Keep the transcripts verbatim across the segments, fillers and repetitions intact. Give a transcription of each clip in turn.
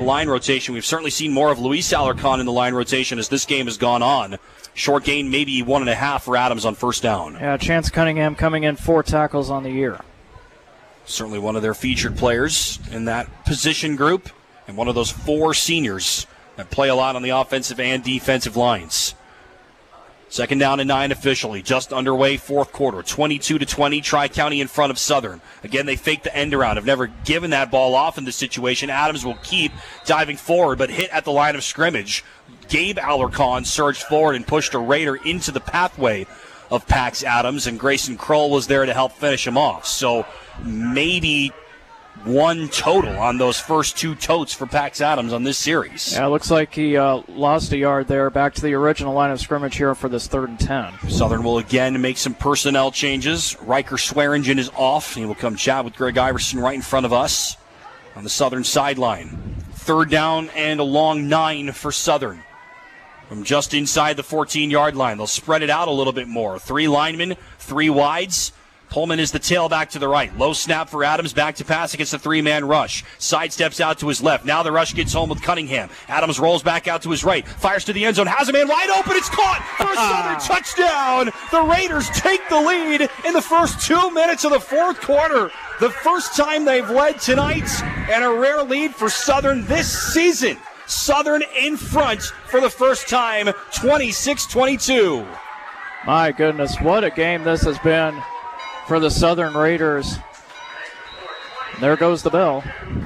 line rotation. We've certainly seen more of Luis Alarcon in the line rotation as this game has gone on. Short gain, maybe one and a half for Adams on first down. Yeah, Chance Cunningham coming in four tackles on the year. Certainly one of their featured players in that position group, and one of those four seniors that play a lot on the offensive and defensive lines. Second down and nine officially, just underway, fourth quarter, twenty-two to twenty, Tri-County in front of Southern. Again, they fake the end around, have never given that ball off in this situation. Adams will keep diving forward, but hit at the line of scrimmage. Gabe Alarcon surged forward and pushed a Raider into the pathway of Pax Adams, and Grayson Kroll was there to help finish him off. So maybe one total on those first two totes for Pax Adams on this series. Yeah, it looks like he uh, lost a yard there, back to the original line of scrimmage here for this third and ten. Southern will again make some personnel changes. Riker Swearingen is off. He will come chat with Greg Iverson right in front of us on the Southern sideline. Third down and a long nine for Southern. From just inside the fourteen-yard line, they'll spread it out a little bit more. Three linemen, three wides. Pullman is the tailback to the right. Low snap for Adams, back to pass against the three-man rush. Sidesteps out to his left. Now the rush gets home with Cunningham. Adams rolls back out to his right. Fires to the end zone. Has a man wide open. It's caught for a Southern touchdown. The Raiders take the lead in the first two minutes of the fourth quarter. The first time they've led tonight, and a rare lead for Southern this season. Southern in front for the first time, twenty-six twenty-two. My goodness, what a game this has been for the Southern Raiders. There goes the bell.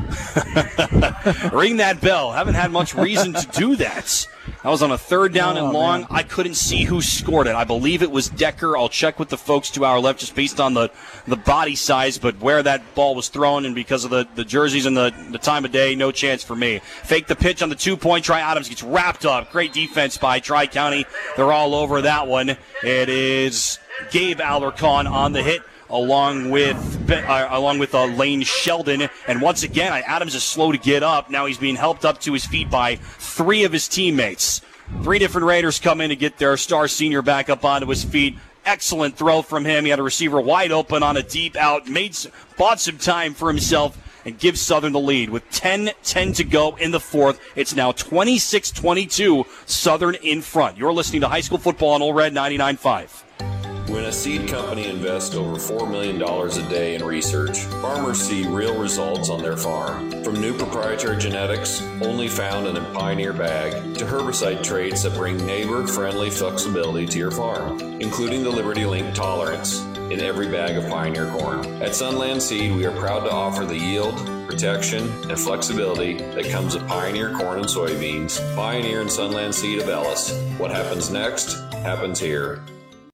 Ring that bell. Haven't had much reason to do that. That was on a third down oh, and long. Man. I couldn't see who scored it. I believe it was Decker. I'll check with the folks to our left just based on the, the body size, but where that ball was thrown and because of the, the jerseys and the, the time of day, no chance for me. Fake the pitch on the two-point try. Adams gets wrapped up. Great defense by Tri-County. They're all over that one. It is Gabe Alarcon on the hit, along with uh, along with uh, Lane Sheldon. And once again, Adams is slow to get up. Now he's being helped up to his feet by three of his teammates. Three different Raiders come in to get their star senior back up onto his feet. Excellent throw from him. He had a receiver wide open on a deep out, made bought some time for himself, and gives Southern the lead. With ten ten to go in the fourth, it's now twenty-six twenty-two, Southern in front. You're listening to High School Football on Ole Red ninety-nine point five. When a seed company invests over four million dollars a day in research, farmers see real results on their farm. From new proprietary genetics, only found in a Pioneer bag, to herbicide traits that bring neighbor-friendly flexibility to your farm, including the Liberty Link tolerance in every bag of Pioneer corn. At Sunland Seed, we are proud to offer the yield, protection, and flexibility that comes with Pioneer corn and soybeans. Pioneer and Sunland Seed of Ellis. What happens next, happens here.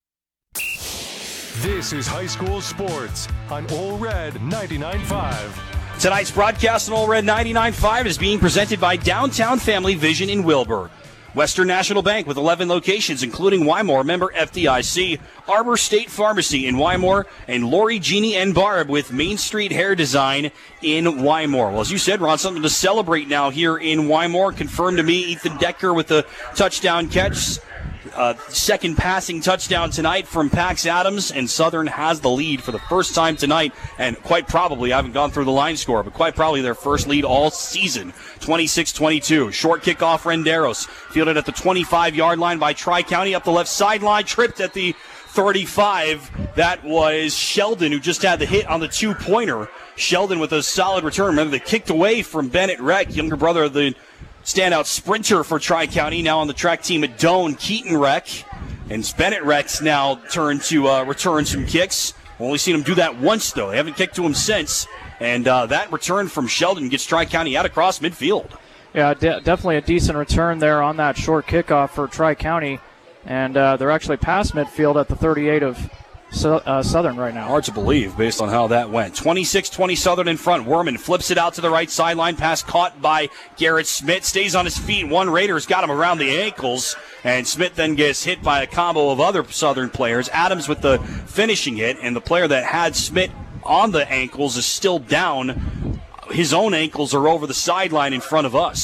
This is High School Sports on Ole Red ninety-nine point five. Tonight's broadcast on Ole Red ninety-nine point five is being presented by Downtown Family Vision in Wilbur. Western National Bank with eleven locations, including Wymore, member F D I C, Arbor State Pharmacy in Wymore, and Lori, Jeannie, and Barb with Main Street Hair Design in Wymore. Well, as you said, Ron, something to celebrate now here in Wymore. Confirmed to me, Ethan Decker with the touchdown catch. Uh, second passing touchdown tonight from Pax Adams, and Southern has the lead for the first time tonight, and quite probably, I haven't gone through the line score, but quite probably their first lead all season, twenty-six twenty-two. Short kickoff, Renderos, fielded at the twenty-five-yard line by Tri-County, up the left sideline, tripped at the thirty-five. That was Sheldon, who just had the hit on the two-pointer. Sheldon with a solid return. Remember, they kicked away from Bennett Reck, younger brother of the standout sprinter for Tri-County, now on the track team at Doane, Keaton Reck. And Bennett Reck's now turned to uh, return some kicks. We've only seen him do that once, though. They haven't kicked to him since. And uh, that return from Sheldon gets Tri-County out across midfield. Yeah, de- definitely a decent return there on that short kickoff for Tri-County. And uh, they're actually past midfield at the thirty-eight of So, uh, Southern right now. Hard to believe based on how that went. twenty-six twenty Southern in front. Werman flips it out to the right sideline. Pass caught by Garrett Smith. Stays on his feet. One Raider's got him around the ankles. And Smith then gets hit by a combo of other Southern players. Adams with the finishing hit. And the player that had Smith on the ankles is still down. His own ankles are over the sideline in front of us.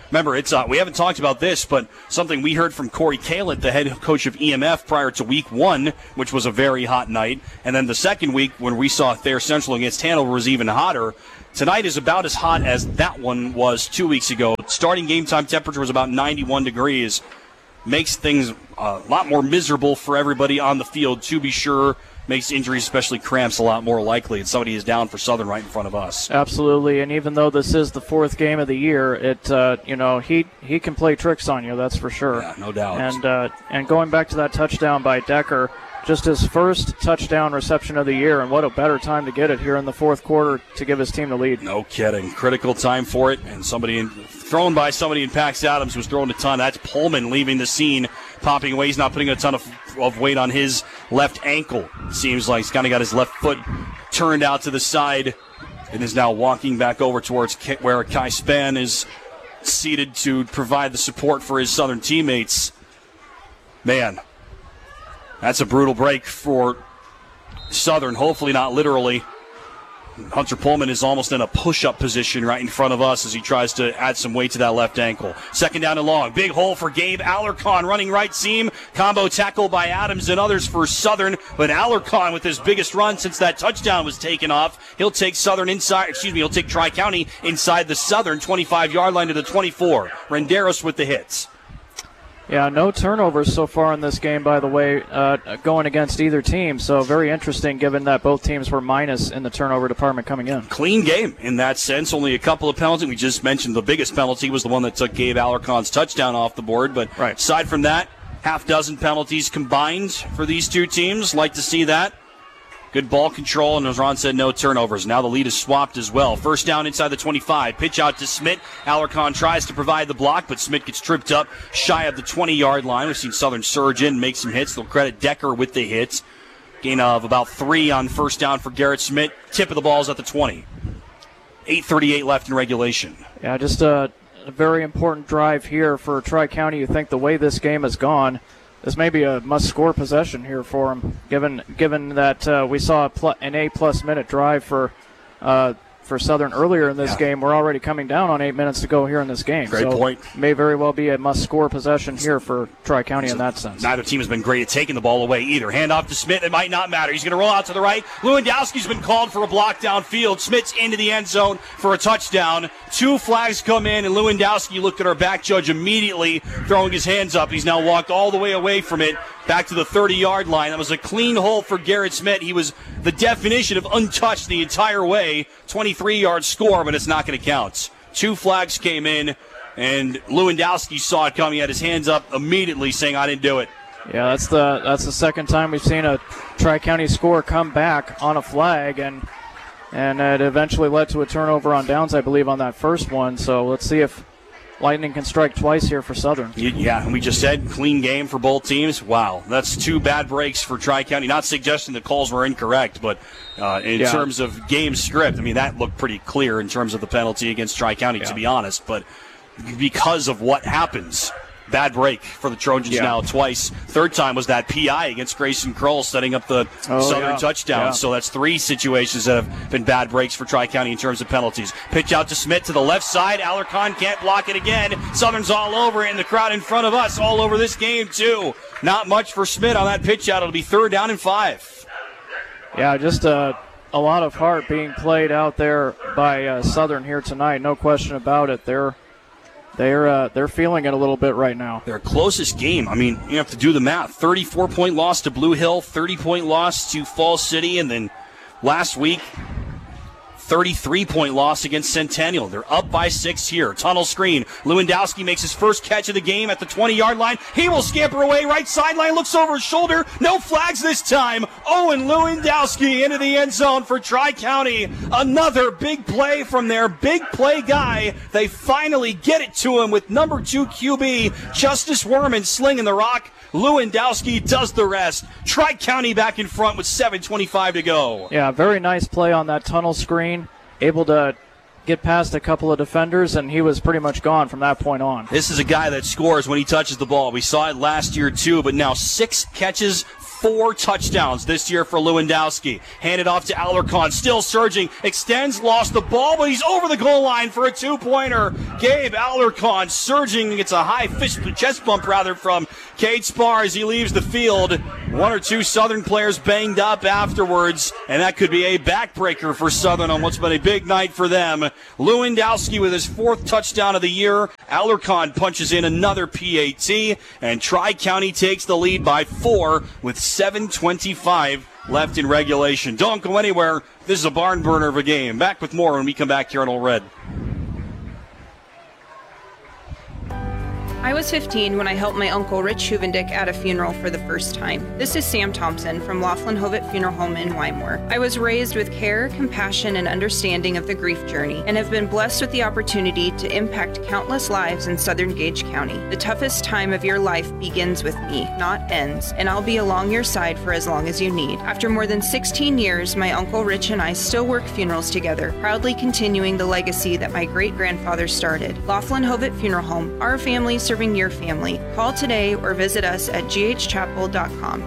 Remember, it's uh, we haven't talked about this, but something we heard from Corey Kalett, the head coach of E M F, prior to week one, which was a very hot night. And then the second week, when we saw Thayer Central against Hanover, was even hotter. Tonight is about as hot as that one was two weeks ago. Starting game time temperature was about ninety-one degrees. Makes things a lot more miserable for everybody on the field, to be sure. Makes injuries, especially cramps, a lot more likely. And somebody is down for Southern right in front of us. Absolutely, and even though this is the fourth game of the year, it uh, you know he he can play tricks on you. That's for sure. Yeah, no doubt. And uh, and going back to that touchdown by Decker, just his first touchdown reception of the year, and what a better time to get it here in the fourth quarter to give his team the lead. No kidding. Critical time for it, and somebody in, thrown by somebody in Pax Adams who's throwing a ton. That's Pullman leaving the scene, popping away. He's not putting a ton of, of weight on his left ankle. Seems like he's kind of got his left foot turned out to the side and is now walking back over towards where Kai Span is seated to provide the support for his Southern teammates. Man, that's a brutal break for Southern. Hopefully not literally. Hunter Pullman is almost in a push-up position right in front of us as he tries to add some weight to that left ankle. Second down and long. Big hole for Gabe Alarcon running right seam. Combo tackle by Adams and others for Southern. But Alarcon with his biggest run since that touchdown was taken off. He'll take Southern inside, excuse me, he'll take Tri-County inside the Southern twenty-five-yard line to the twenty-four. Renderos with the hits. Yeah, no turnovers so far in this game, by the way, uh, going against either team. So very interesting given that both teams were minus in the turnover department coming in. Clean game in that sense. Only a couple of penalties. We just mentioned the biggest penalty was the one that took Gabe Alarcon's touchdown off the board. But right. Aside from that, half dozen penalties combined for these two teams. Like to see that. Good ball control, and as Ron said, no turnovers. Now the lead is swapped as well. First down inside the twenty-five. Pitch out to Smith. Alarcon tries to provide the block, but Smith gets tripped up shy of the twenty-yard line. We've seen Southern surge in, make some hits. They'll credit Decker with the hits. Gain of about three on first down for Garrett Smith. Tip of the ball is at the twenty. eight thirty-eight left in regulation. Yeah, just a, a very important drive here for Tri-County. You think the way this game has gone, this may be a must-score possession here for him, given given that uh, we saw a pl- an eight-plus minute drive for uh, for Southern earlier in this yeah. game. We're already coming down on eight minutes to go here in this game. Great so point. May very well be a must-score possession here for Tri-County so in that sense. Neither team has been great at taking the ball away either. Hand off to Smith. It might not matter. He's going to roll out to the right. Lewandowski's been called for a block downfield. Smith's into the end zone for a touchdown. Two flags come in, and Lewandowski looked at our back judge immediately, throwing his hands up. He's now walked all the way away from it, back to the thirty-yard line. That was a clean hole for Garrett Smith. He was the definition of untouched the entire way. twenty-three-yard score, but it's not going to count. Two flags came in, and Lewandowski saw it coming. He had his hands up immediately, saying, I didn't do it. Yeah, that's the that's the second time we've seen a Tri-County score come back on a flag, and and it eventually led to a turnover on downs, I believe, on that first one. So let's see if Lightning can strike twice here for Southern. Yeah, and we just said clean game for both teams. Wow, that's two bad breaks for Tri-County. Not suggesting the calls were incorrect, but uh, in yeah. terms of game script, I mean, that looked pretty clear in terms of the penalty against Tri-County, yeah. to be honest. But because of what happens, bad break for the Trojans yeah. now twice. Third time was that P I against Grayson Kroll setting up the oh, Southern yeah. touchdown. Yeah. So that's three situations that have been bad breaks for Tri-County in terms of penalties. Pitch out to Smith to the left side. Alarcon can't block it again. Southern's all over it, and the crowd in front of us all over this game too. Not much for Smith on that pitch out. It'll be third down and five. Yeah, just a, a lot of heart being played out there by uh, Southern here tonight. No question about it. They're They're uh, they're feeling it a little bit right now. Their closest game, I mean, you have to do the math. thirty-four point loss to Blue Hill, thirty point loss to Falls City, and then last week, thirty-three point loss against Centennial. They're up by six here. Tunnel screen. Lewandowski makes his first catch of the game at the twenty-yard line. He will scamper away. Right sideline, looks over his shoulder. No flags this time. Owen Lewandowski into the end zone for Tri-County. Another big play from their big play guy. They finally get it to him with number two Q B, Justice Werman, slinging the rock. Lewandowski does the rest. Tri-County back in front with seven twenty-five to go. Yeah, very nice play on that tunnel screen. Able to get past a couple of defenders, and he was pretty much gone from that point on. This is a guy that scores when he touches the ball. We saw it last year too, but now six catches, four touchdowns this year for Lewandowski. Handed off to Alarcon, still surging, extends, lost the ball, but he's over the goal line for a two-pointer. Gabe Alarcon surging, gets a high fist, chest bump rather from Cade Spar as he leaves the field. One or two Southern players banged up afterwards, and that could be a backbreaker for Southern on what's been a big night for them. Lewandowski with his fourth touchdown of the year. Alarcon punches in another P A T, and Tri-County takes the lead by four with seven twenty-five left in regulation. Don't go anywhere. This is a barn burner of a game. Back with more when we come back here on Ole Red. I was fifteen when I helped my uncle Rich Huvendick at a funeral for the first time. This is Sam Thompson from Laughlin Hovitt Funeral Home in Wymore. I was raised with care, compassion, and understanding of the grief journey, and have been blessed with the opportunity to impact countless lives in Southern Gage County. The toughest time of your life begins with me, not ends, and I'll be along your side for as long as you need. After more than sixteen years, my uncle Rich and I still work funerals together, proudly continuing the legacy that my great-grandfather started. Laughlin Hovitt Funeral Home, our family serving your family. Call today or visit us at g h chapel dot com.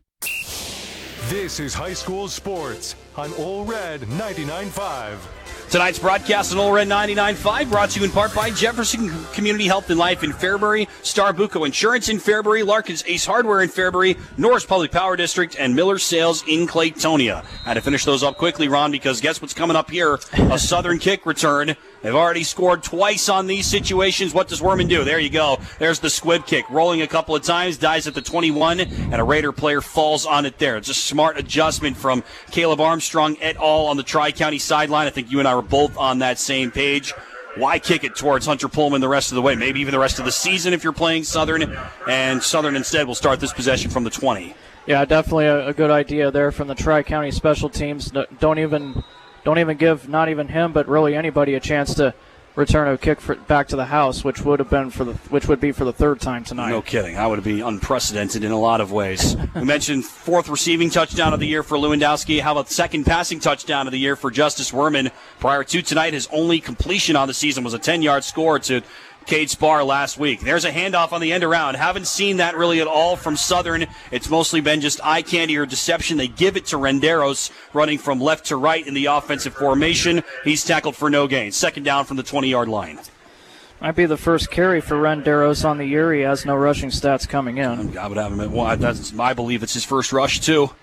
This is high school sports on Ole Red ninety-nine point five. Tonight's broadcast on Ole Red ninety-nine point five brought to you in part by Jefferson Community Health and Life in Fairbury, Starbuco Insurance in Fairbury, Larkin's Ace Hardware in Fairbury, Norris Public Power District, and Miller Sales in Claytonia. Had to finish those up quickly, Ron, because guess what's coming up here? A Southern kick return. They've already scored twice on these situations. What does Werman do? There you go. There's the squib kick. Rolling a couple of times, dies at the twenty-one, and a Raider player falls on it there. It's a smart adjustment from Caleb Armstrong et al. On the Tri-County sideline. I think you and I were both on that same page. Why kick it towards Hunter Pullman the rest of the way? Maybe even the rest of the season if you're playing Southern. And Southern instead will start this possession from the twenty. Yeah, definitely a, a good idea there from the Tri-County special teams. Don't even... Don't even give not even him, but really anybody a chance to return a kick for, back to the house, which would have been for the which would be for the third time tonight. No kidding. That would be unprecedented in a lot of ways. We mentioned fourth receiving touchdown of the year for Lewandowski. How about second passing touchdown of the year for Justice Werman? Prior to tonight, his only completion on the season was a ten-yard score to Cade Spar last week. There's a handoff on the end around. Haven't seen that really at all from Southern. It's mostly been just eye candy or deception. They give it to Renderos running from left to right in the offensive formation. He's tackled for no gain. Second down from the twenty-yard line. Might be the first carry for Renderos on the year. He has no rushing stats coming in. I would have him at one. That's, I believe it's his first rush, too.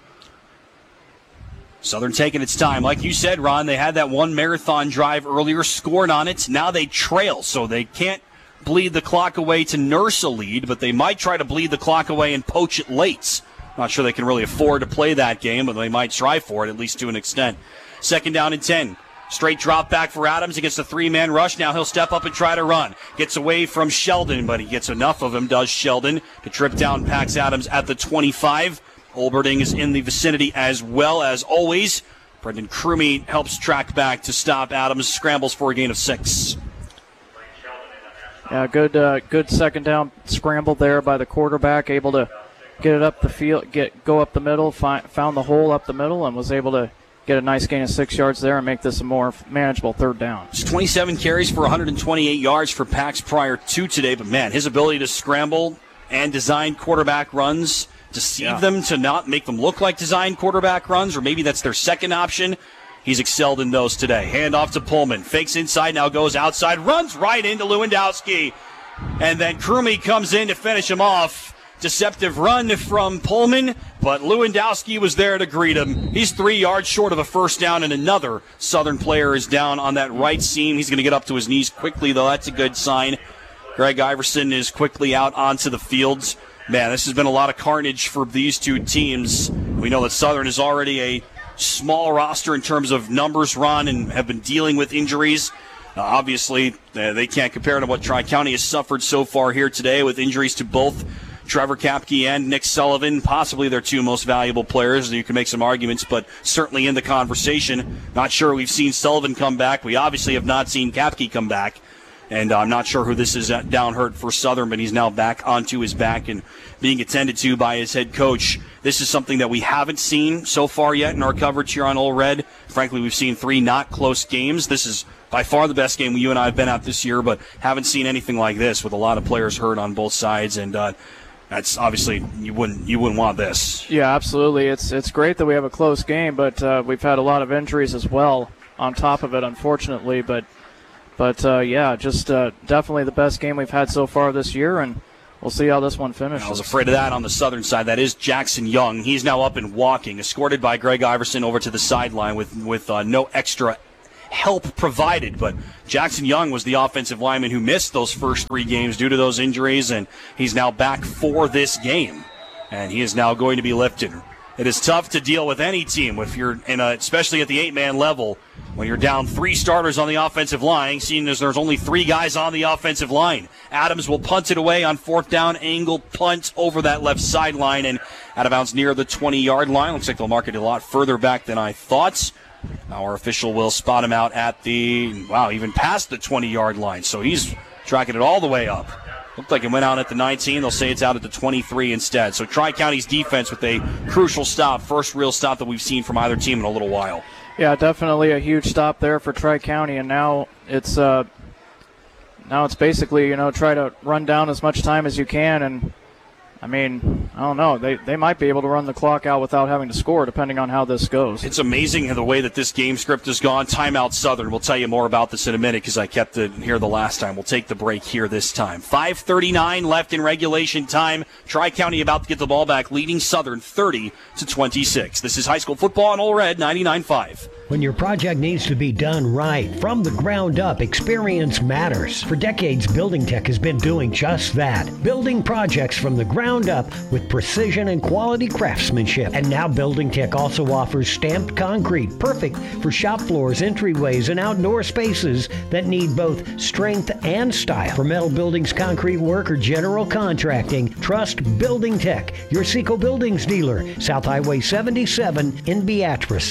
Southern taking its time. Like you said, Ron, they had that one marathon drive earlier, scored on it. Now they trail, so they can't bleed the clock away to nurse a lead, but they might try to bleed the clock away and poach it late. Not sure they can really afford to play that game, but they might try for it, at least to an extent. Second down and ten. Straight drop back for Adams against a three-man rush. Now he'll step up and try to run. Gets away from Sheldon, but he gets enough of him, does Sheldon, to trip down Pax Adams at the twenty-five. Olberding is in the vicinity as well as always. Brendan Crumey helps track back to stop Adams. Scrambles for a gain of six. Yeah, good uh, good second down scramble there by the quarterback, able to get it up the field, get go up the middle, find, found the hole up the middle, and was able to get a nice gain of six yards there and make this a more manageable third down. It's twenty-seven carries for one hundred twenty-eight yards for Pax prior to today, but man, his ability to scramble and design quarterback runs, deceive yeah. them to not make them look like design quarterback runs, or maybe that's their second option. He's excelled in those today. Hand off to Pullman. Fakes inside, now goes outside. Runs right into Lewandowski. And then Crumey comes in to finish him off. Deceptive run from Pullman, but Lewandowski was there to greet him. He's three yards short of a first down, and another Southern player is down on that right seam. He's going to get up to his knees quickly, though. That's a good sign. Greg Iverson is quickly out onto the fields. Man, this has been a lot of carnage for these two teams. We know that Southern is already a small roster in terms of numbers run and have been dealing with injuries. Uh, obviously, uh, they can't compare to what Tri-County has suffered so far here today with injuries to both Trevor Kapke and Nick Sullivan, possibly their two most valuable players. You can make some arguments, but certainly in the conversation. Not sure we've seen Sullivan come back. We obviously have not seen Kapke come back. And I'm not sure who this is at down hurt for Southern, but he's now back onto his back and being attended to by his head coach. This is something that we haven't seen so far yet in our coverage here on Ole Red. Frankly, we've seen three not close games. This is by far the best game you and I have been at this year, but haven't seen anything like this with a lot of players hurt on both sides. And uh, That's obviously you wouldn't you wouldn't want this. Yeah, absolutely. It's it's great that we have a close game, but uh, we've had a lot of injuries as well on top of it, unfortunately. But but uh, yeah, just uh, definitely the best game we've had so far this year, and we'll see how this one finishes. I was afraid of that on the southern side. That is Jackson Young. He's now up and walking, escorted by Greg Iverson over to the sideline with with uh, no extra help provided. But Jackson Young was the offensive lineman who missed those first three games due to those injuries, and he's now back for this game, and he is now going to be lifted. It is tough to deal with any team if you're in a, especially at the eight-man level, when you're down three starters on the offensive line, seeing as there's only three guys on the offensive line. Adams will punt it away on fourth down, angle punt over that left sideline and out of bounds near the twenty-yard line. Looks like they'll mark it a lot further back than I thought. Our official will spot him out at the, wow, even past the twenty-yard line. So he's tracking it all the way up. Looked like it went out at the nineteen. They'll say it's out at the twenty-three instead. So Tri-County's defense with a crucial stop, first real stop that we've seen from either team in a little while. Yeah, definitely a huge stop there for Tri-County, and now it's uh, now it's basically, you know, try to run down as much time as you can, and I mean, I don't know. They they might be able to run the clock out without having to score, depending on how this goes. It's amazing the way that this game script has gone. Timeout Southern. We'll tell you more about this in a minute because I kept it here the last time. We'll take the break here this time. five thirty-nine left in regulation time. Tri-County about to get the ball back, leading Southern thirty to twenty-six. This is high school football on Ole Red ninety-nine point five. When your project needs to be done right, from the ground up, experience matters. For decades, Building Tech has been doing just that. Building projects from the ground up with precision and quality craftsmanship. And now Building Tech also offers stamped concrete, perfect for shop floors, entryways, and outdoor spaces that need both strength and style. For metal buildings, concrete work, or general contracting, trust Building Tech, your Seco Buildings dealer, South Highway seventy-seven in Beatrice.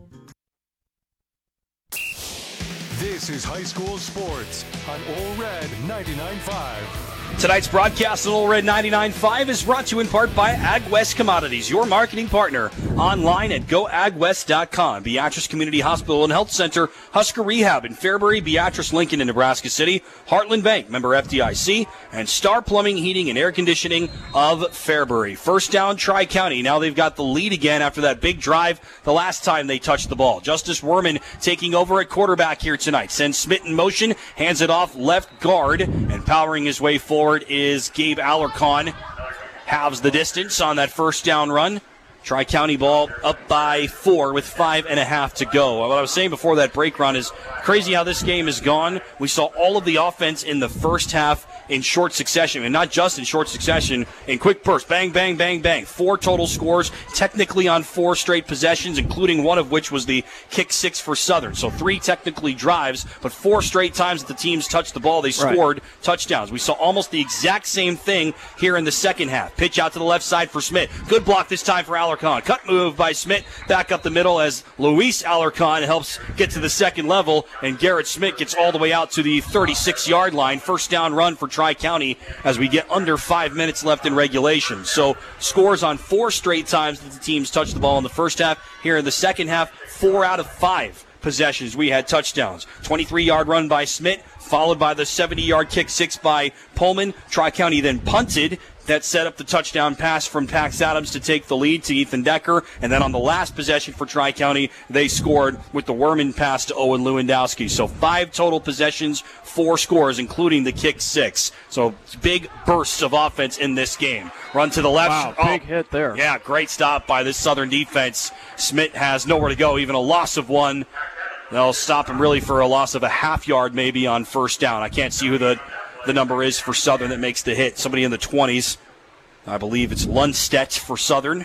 This is high school sports on Ole Red ninety-nine point five. Tonight's broadcast on Ole Red ninety-nine point five is brought to you in part by AgWest Commodities, your marketing partner. Online at go ag west dot com. Beatrice Community Hospital and Health Center, Husker Rehab in Fairbury, Beatrice, Lincoln, and Nebraska City, Heartland Bank, member F D I C, and Star Plumbing, Heating, and Air Conditioning of Fairbury. First down, Tri-County. Now they've got the lead again after that big drive the last time they touched the ball. Justice Werman taking over at quarterback here tonight. Sends Smith in motion, hands it off left guard, and powering his way forward is Gabe Alarcon. Halves the distance on that first down run. Tri-County ball up by four with five and a half to go. What I was saying before that break run is crazy how this game has gone. We saw all of the offense in the first half in short succession, and not just in short succession, in quick bursts. Bang, bang, bang, bang. Four total scores, technically on four straight possessions, including one of which was the kick six for Southern. So three technically drives, but four straight times that the teams touched the ball, they scored right. touchdowns. We saw almost the exact same thing here in the second half. Pitch out to the left side for Smith. Good block this time for Alarcon. Cut move by Smith back up the middle as Luis Alarcon helps get to the second level, and Garrett Smith gets all the way out to the thirty-six-yard line. First down run for Tri-County as we get under five minutes left in regulation. So scores on four straight times that the teams touched the ball in the first half. Here in the second half, four out of five possessions we had touchdowns. twenty-three-yard run by Smith, followed by the seventy-yard kick six by Pullman. Tri-County then punted. That set up the touchdown pass from Pax Adams to take the lead to Ethan Decker. And then on the last possession for Tri-County, they scored with the Werman pass to Owen Lewandowski. So five total possessions, four scores, including the kick six. So big bursts of offense in this game. Run to the left. Wow, oh, big hit there. Yeah, great stop by this Southern defense. Smith has nowhere to go, even a loss of one. They'll stop him really for a loss of a half yard maybe on first down. I can't see who the... the number is for Southern that makes the hit. Somebody in the twenties. I believe it's Lundstedt for Southern.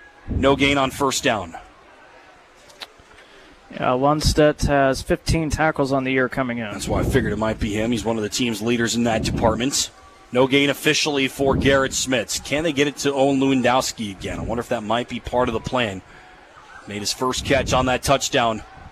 No gain on first down. Yeah, Lundstedt has fifteen tackles on the year coming in. That's why I figured it might be him. He's one of the team's leaders in that department. No gain officially for Garrett Smith. Can they get it to Owen Lewandowski again? I wonder if that might be part of the plan. Made his first catch on that touchdown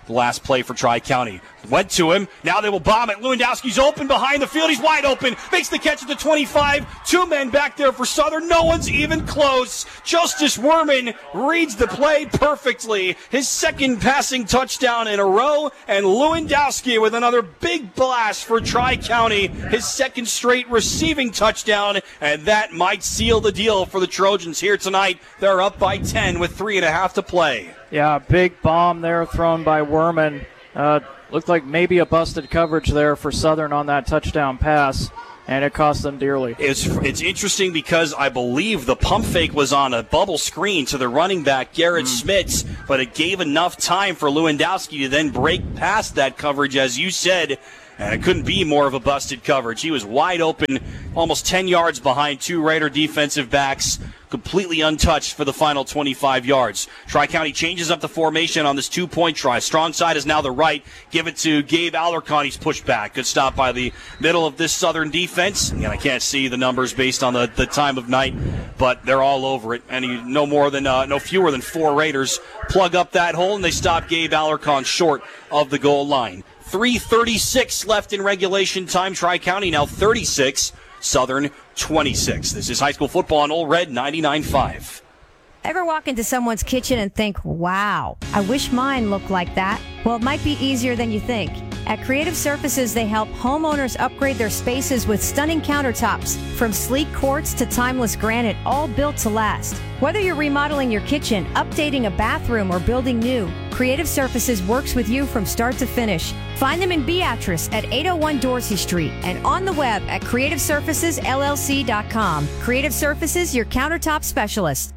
the last play for Tri-County. Went to him. Now they will bomb it. Lewandowski's open behind the field. He's wide open. Makes the catch at the twenty-five. Two men back there for Southern. No one's even close. Justice Werman reads the play perfectly. His second passing touchdown in a row. And Lewandowski with another big blast for Tri-County. His second straight receiving touchdown. And that might seal the deal for the Trojans here tonight. They're up by ten with three and a half to play. Yeah, big bomb there thrown by Werman. Uh, looked like maybe a busted coverage there for Southern on that touchdown pass, and it cost them dearly. It's it's interesting because I believe the pump fake was on a bubble screen to the running back, Garrett mm. Smits, but it gave enough time for Lewandowski to then break past that coverage, as you said, and it couldn't be more of a busted coverage. He was wide open, almost ten yards behind two Raider defensive backs, completely untouched for the final twenty-five yards. Tri-County changes up the formation on this two-point try. Strong side is now the right. Give it to Gabe Alarcon. He's pushed back. Good stop by the middle of this Southern defense. Again, I can't see the numbers based on the, the time of night, but they're all over it. And you, no more than uh, no fewer than four Raiders plug up that hole, and they stop Gabe Alarcon short of the goal line. three thirty-six left in regulation time. Tri-County now thirty-six. Southern twenty-six. This is high school football on Old Red ninety-nine point five. Ever walk into someone's kitchen and think, wow, I wish mine looked like that? Well, it might be easier than you think. At Creative Surfaces, they help homeowners upgrade their spaces with stunning countertops, from sleek quartz to timeless granite, all built to last. Whether you're remodeling your kitchen, updating a bathroom, or building new, Creative Surfaces works with you from start to finish. Find them in Beatrice at eight oh one Dorsey Street and on the web at creative surfaces l l c dot com. Creative Surfaces, your countertop specialist.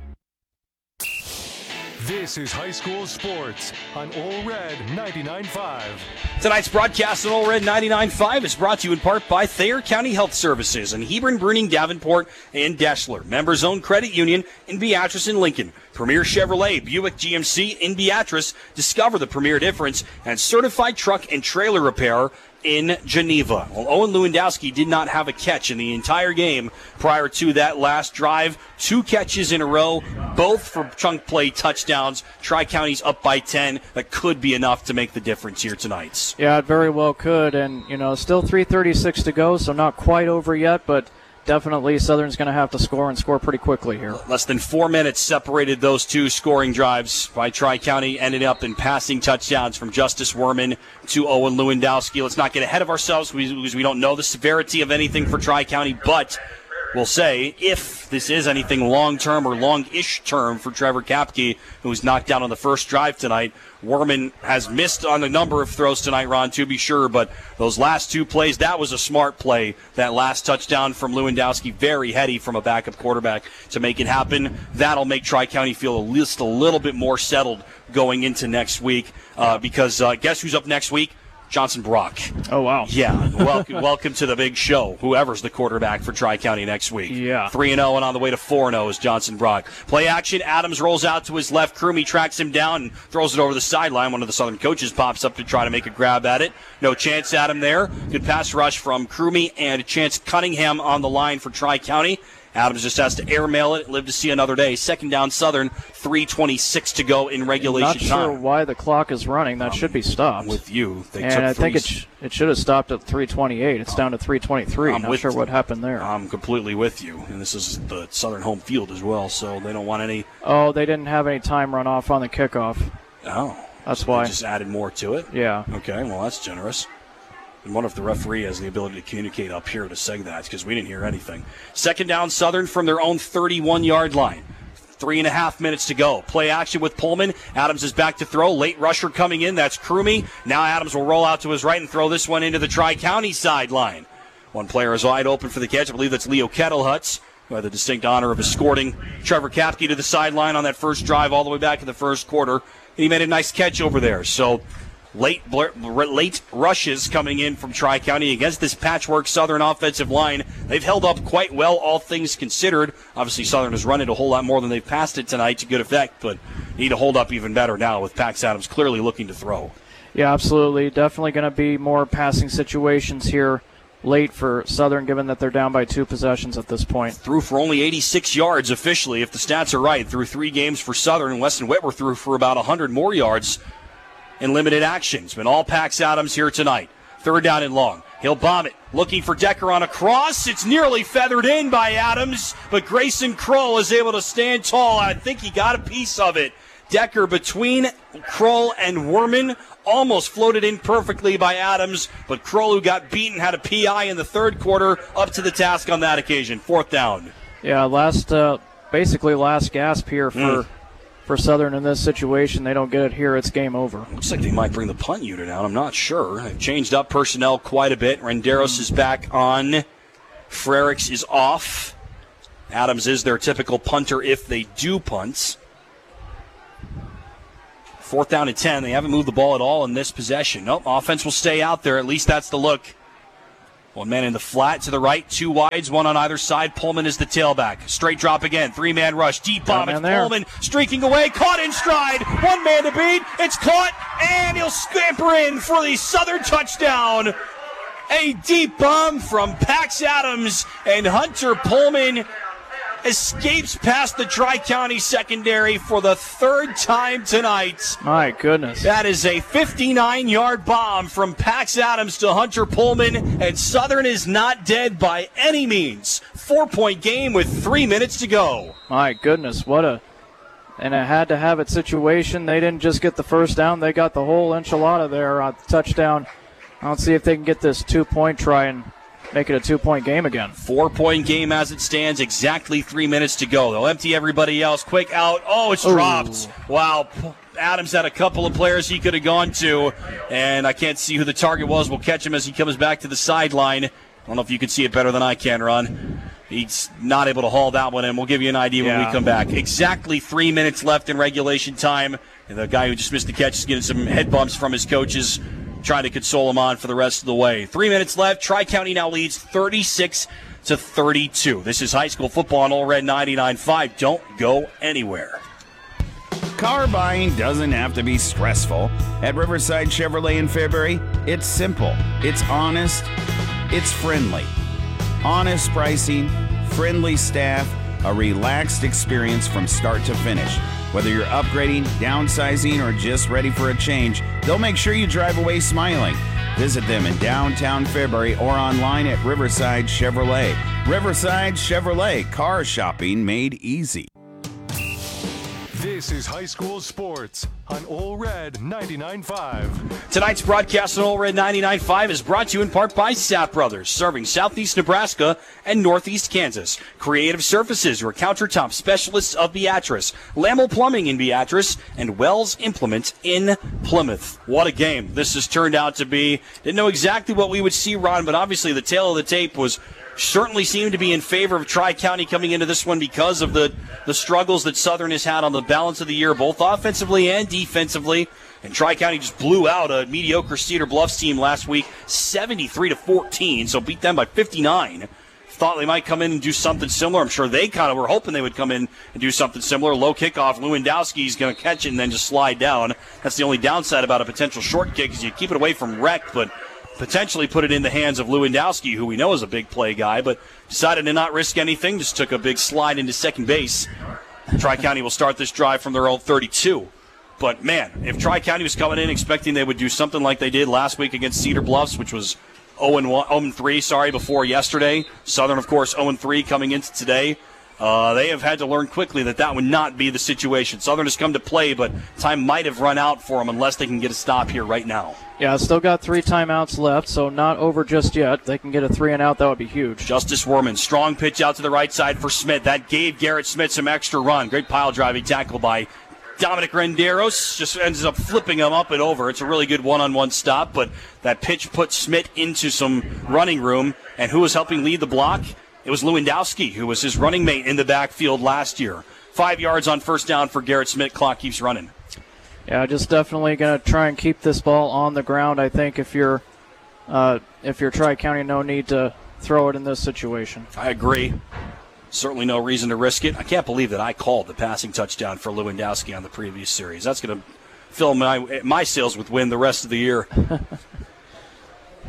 This is high school sports on All Red ninety-nine point five. Tonight's broadcast on All Red ninety-nine point five is brought to you in part by Thayer County Health Services and Hebron, Bruning, Davenport, and Deshler. Members-owned credit union in Beatrice and Lincoln. Premier Chevrolet, Buick G M C in Beatrice. Discover the premier difference. And certified truck and trailer repair in Geneva. Well, Owen Lewandowski did not have a catch in the entire game prior to that last drive. Two catches in a row, both for chunk play touchdowns. Tri-County's up by ten. That could be enough to make the difference here tonight. Yeah, it very well could. And, you know, still three thirty-six to go, so not quite over yet, but definitely Southern's going to have to score and score pretty quickly here. Less than four minutes separated those two scoring drives by Tri-County, ended up in passing touchdowns from Justice Werman to Owen Lewandowski. Let's not get ahead of ourselves because we don't know the severity of anything for Tri-County, but we'll say if this is anything long-term or long-ish term for Trevor Kapke, who was knocked out on the first drive tonight. Werman has missed on a number of throws tonight, Ron, to be sure, but those last two plays, that was a smart play. That last touchdown from Lewandowski, very heady from a backup quarterback to make it happen. That'll make Tri-County feel at least a little bit more settled going into next week uh, because uh, guess who's up next week? Johnson Brock. Oh, wow. Yeah, welcome welcome to the big show, whoever's the quarterback for Tri-County next week. Yeah. three and oh and on the way to four and oh is Johnson Brock. Play action, Adams rolls out to his left. Crumey tracks him down and throws it over the sideline. One of the Southern coaches pops up to try to make a grab at it. No chance at him there. Good pass rush from Crumey and Chance Cunningham on the line for Tri-County. Adams just has to airmail it, live to see another day. Second down Southern, three twenty-six to go in regulation Not time. sure why the clock is running. That um, should be stopped. I'm with you. They and took I think three... it, sh- it should have stopped at three twenty-eight. It's um, down to three twenty-three. I'm not sure what happened there. I'm completely with you. And this is the Southern home field as well, so they don't want any... Oh, they didn't have any time run off on the kickoff. Oh. That's so why. They just added more to it? Yeah. Okay, well, that's generous. And wonder if the referee has the ability to communicate up here to say that, because we didn't hear anything. Second down, Southern from their own thirty-one-yard line. Three and a half minutes to go. Play action with Pullman. Adams is back to throw. Late rusher coming in. That's Crumey. Now Adams will roll out to his right and throw this one into the Tri-County sideline. One player is wide open for the catch. I believe that's Leo Kettlehuts, who had the distinct honor of escorting Trevor Kapke to the sideline on that first drive all the way back in the first quarter. And he made a nice catch over there. So Late late rushes coming in from Tri-County against this patchwork Southern offensive line. They've held up quite well, all things considered. Obviously, Southern has run it a whole lot more than they've passed it tonight to good effect, but need to hold up even better now with Pax Adams clearly looking to throw. Yeah, absolutely. Definitely going to be more passing situations here late for Southern, given that they're down by two possessions at this point. Threw for only eighty-six yards officially, if the stats are right. Through three games for Southern, and Weston Whitwer threw for about one hundred more yards. in limited action. It's been all Pax Adams here tonight. Third down and long. He'll bomb it. Looking for Decker on a cross. It's nearly feathered in by Adams, but Grayson Kroll is able to stand tall. I think he got a piece of it. Decker between Kroll and Werman almost floated in perfectly by Adams, but Kroll, who got beaten, had a P I in the third quarter, up to the task on that occasion. Fourth down. Yeah, last, uh, basically last gasp here for Mm. for Southern in this situation. They don't get it here, it's game over. Looks like they might bring the punt unit out. I'm not sure. They've changed up personnel quite a bit. Renderos is back on. Frericks is off. Adams is their typical punter if they do punt. Fourth down and ten. They haven't moved the ball at all in this possession. Nope, offense will stay out there. At least that's the look. One man in the flat to the right, two wides, one on either side. Pullman is the tailback. Straight drop again, three-man rush, deep bomb. It's Pullman streaking away, caught in stride. One man to beat, it's caught, and he'll scamper in for the Southern touchdown. A deep bomb from Pax Adams, and Hunter Pullman escapes past the Tri-County secondary for the third time tonight. My goodness. That is a fifty-nine-yard bomb from Pax Adams to Hunter Pullman, and Southern is not dead by any means. Four-point game with three minutes to go. My goodness, what a and a had-to-have-it situation. They didn't just get the first down, they got the whole enchilada there on touchdown. I don't see if they can get this two-point try and make it a two-point game again. Four-point game as it stands. Exactly three minutes to go. They'll empty everybody else. Quick out. Oh, it's dropped. Ooh. Wow. Adams had a couple of players he could have gone to, and I can't see who the target was. We'll catch him as he comes back to the sideline. I don't know if you can see it better than I can, Ron. He's not able to haul that one in. We'll give you an idea yeah. when we come back. Exactly three minutes left in regulation time. And the guy who just missed the catch is getting some head bumps from his coaches, trying to console him on for the rest of the way. Three minutes left. Tri-County now leads thirty-six to thirty-two. This is high school football on All Red ninety-nine point five. Don't go anywhere. Car buying doesn't have to be stressful. At Riverside Chevrolet in Fairbury, it's simple. It's honest. It's friendly. Honest pricing, friendly staff, a relaxed experience from start to finish. Whether you're upgrading, downsizing, or just ready for a change, they'll make sure you drive away smiling. Visit them in downtown Fairbury or online at Riverside Chevrolet. Riverside Chevrolet, car shopping made easy. This is high school sports on All Red ninety-nine point five. Tonight's broadcast on All Red ninety-nine point five is brought to you in part by Sapp Brothers, serving southeast Nebraska and northeast Kansas. Creative Surfaces, your countertop specialists of Beatrice. Lamel Plumbing in Beatrice, and Wells Implement in Plymouth. What a game this has turned out to be. Didn't know exactly what we would see, Ron, but obviously the tail of the tape was certainly seemed to be in favor of Tri-County coming into this one because of the, the struggles that Southern has had on the balance of the year, both offensively and defensively. And Tri-County just blew out a mediocre Cedar Bluffs team last week, seventy-three to fourteen, so beat them by fifty-nine. Thought they might come in and do something similar. I'm sure they kind of were hoping they would come in and do something similar. Low kickoff, Lewandowski's going to catch it and then just slide down. That's the only downside about a potential short kick is you keep it away from Wreck, but potentially put it in the hands of Lewandowski, who we know is a big play guy, but decided to not risk anything, just took a big slide into second base. Tri-County will start this drive from their old thirty-two. But, man, if Tri-County was coming in expecting they would do something like they did last week against Cedar Bluffs, which was oh and three, sorry, before yesterday. Southern, of course, oh and three coming into today. Uh, they have had to learn quickly that that would not be the situation. Southern has come to play, but time might have run out for them unless they can get a stop here right now. Yeah, still got three timeouts left, so not over just yet. They can get a three and out, that would be huge. Justice Werman, strong pitch out to the right side for Smith. That gave Garrett Smith some extra run. Great pile driving tackle by Dominic Renderos. Just ends up flipping him up and over. It's a really good one-on-one stop, but that pitch put Smith into some running room. And who was helping lead the block? It was Lewandowski, who was his running mate in the backfield last year. Five yards on first down for Garrett Smith. Clock keeps running. Yeah, just definitely going to try and keep this ball on the ground. I think if you're uh, if you're Tri-County, no need to throw it in this situation. I agree. Certainly no reason to risk it. I can't believe that I called the passing touchdown for Lewandowski on the previous series. That's going to fill my my sails with wind the rest of the year.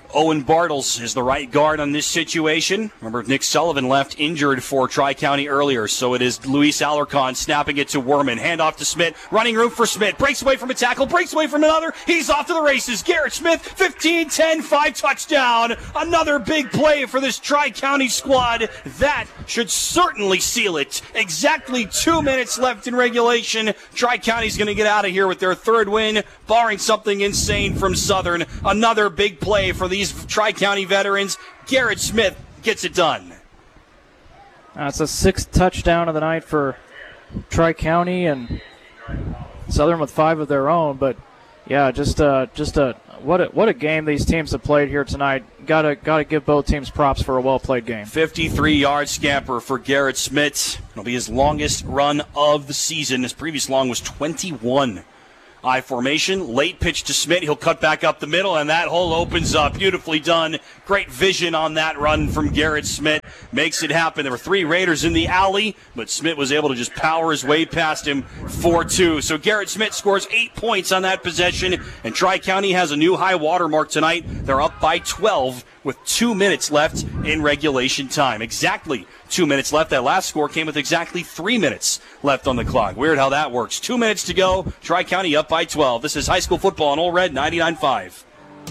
Owen Bartles is the right guard on this situation. Remember, Nick Sullivan left injured for Tri-County earlier, so it is Luis Alarcon snapping it to Werman. Handoff to Smith. Running room for Smith. Breaks away from a tackle. Breaks away from another. He's off to the races. Garrett Smith, fifteen ten five, touchdown. Another big play for this Tri-County squad. That should certainly seal it. Exactly two minutes left in regulation. Tri-County's going to get out of here with their third win, barring something insane from Southern. Another big play for the These Tri-County veterans. Garrett Smith gets it done. That's a sixth touchdown of the night for Tri-County, and Southern with five of their own. But yeah, just uh, just a what a what a game these teams have played here tonight. Gotta gotta give both teams props for a well played game. fifty-three yard scamper for Garrett Smith. It'll be his longest run of the season. His previous long was twenty-one. I formation, late pitch to Smith. He'll cut back up the middle, and that hole opens up. Beautifully done. Great vision on that run from Garrett Smith. Makes it happen. There were three Raiders in the alley, but Smith was able to just power his way past him four two. So Garrett Smith scores eight points on that possession, and Tri-County has a new high water mark tonight. They're up by twelve with two minutes left in regulation time. Exactly two minutes left. That last score came with exactly three minutes left on the clock. Weird how that works. Two minutes to go. Tri-County up by twelve. This is high school football on Ole Red ninety-nine point five.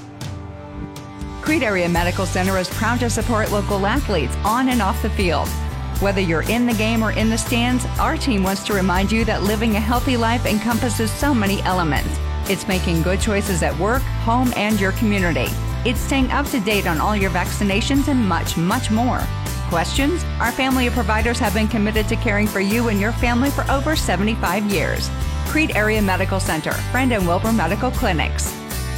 Creed Area Medical Center is proud to support local athletes on and off the field. Whether you're in the game or in the stands, our team wants to remind you that living a healthy life encompasses so many elements. It's making good choices at work, home, and your community. It's staying up to date on all your vaccinations and much, much more. Questions? Our family of providers have been committed to caring for you and your family for over seventy-five years. Creed Area Medical Center, Friend and Wilbur Medical Clinics.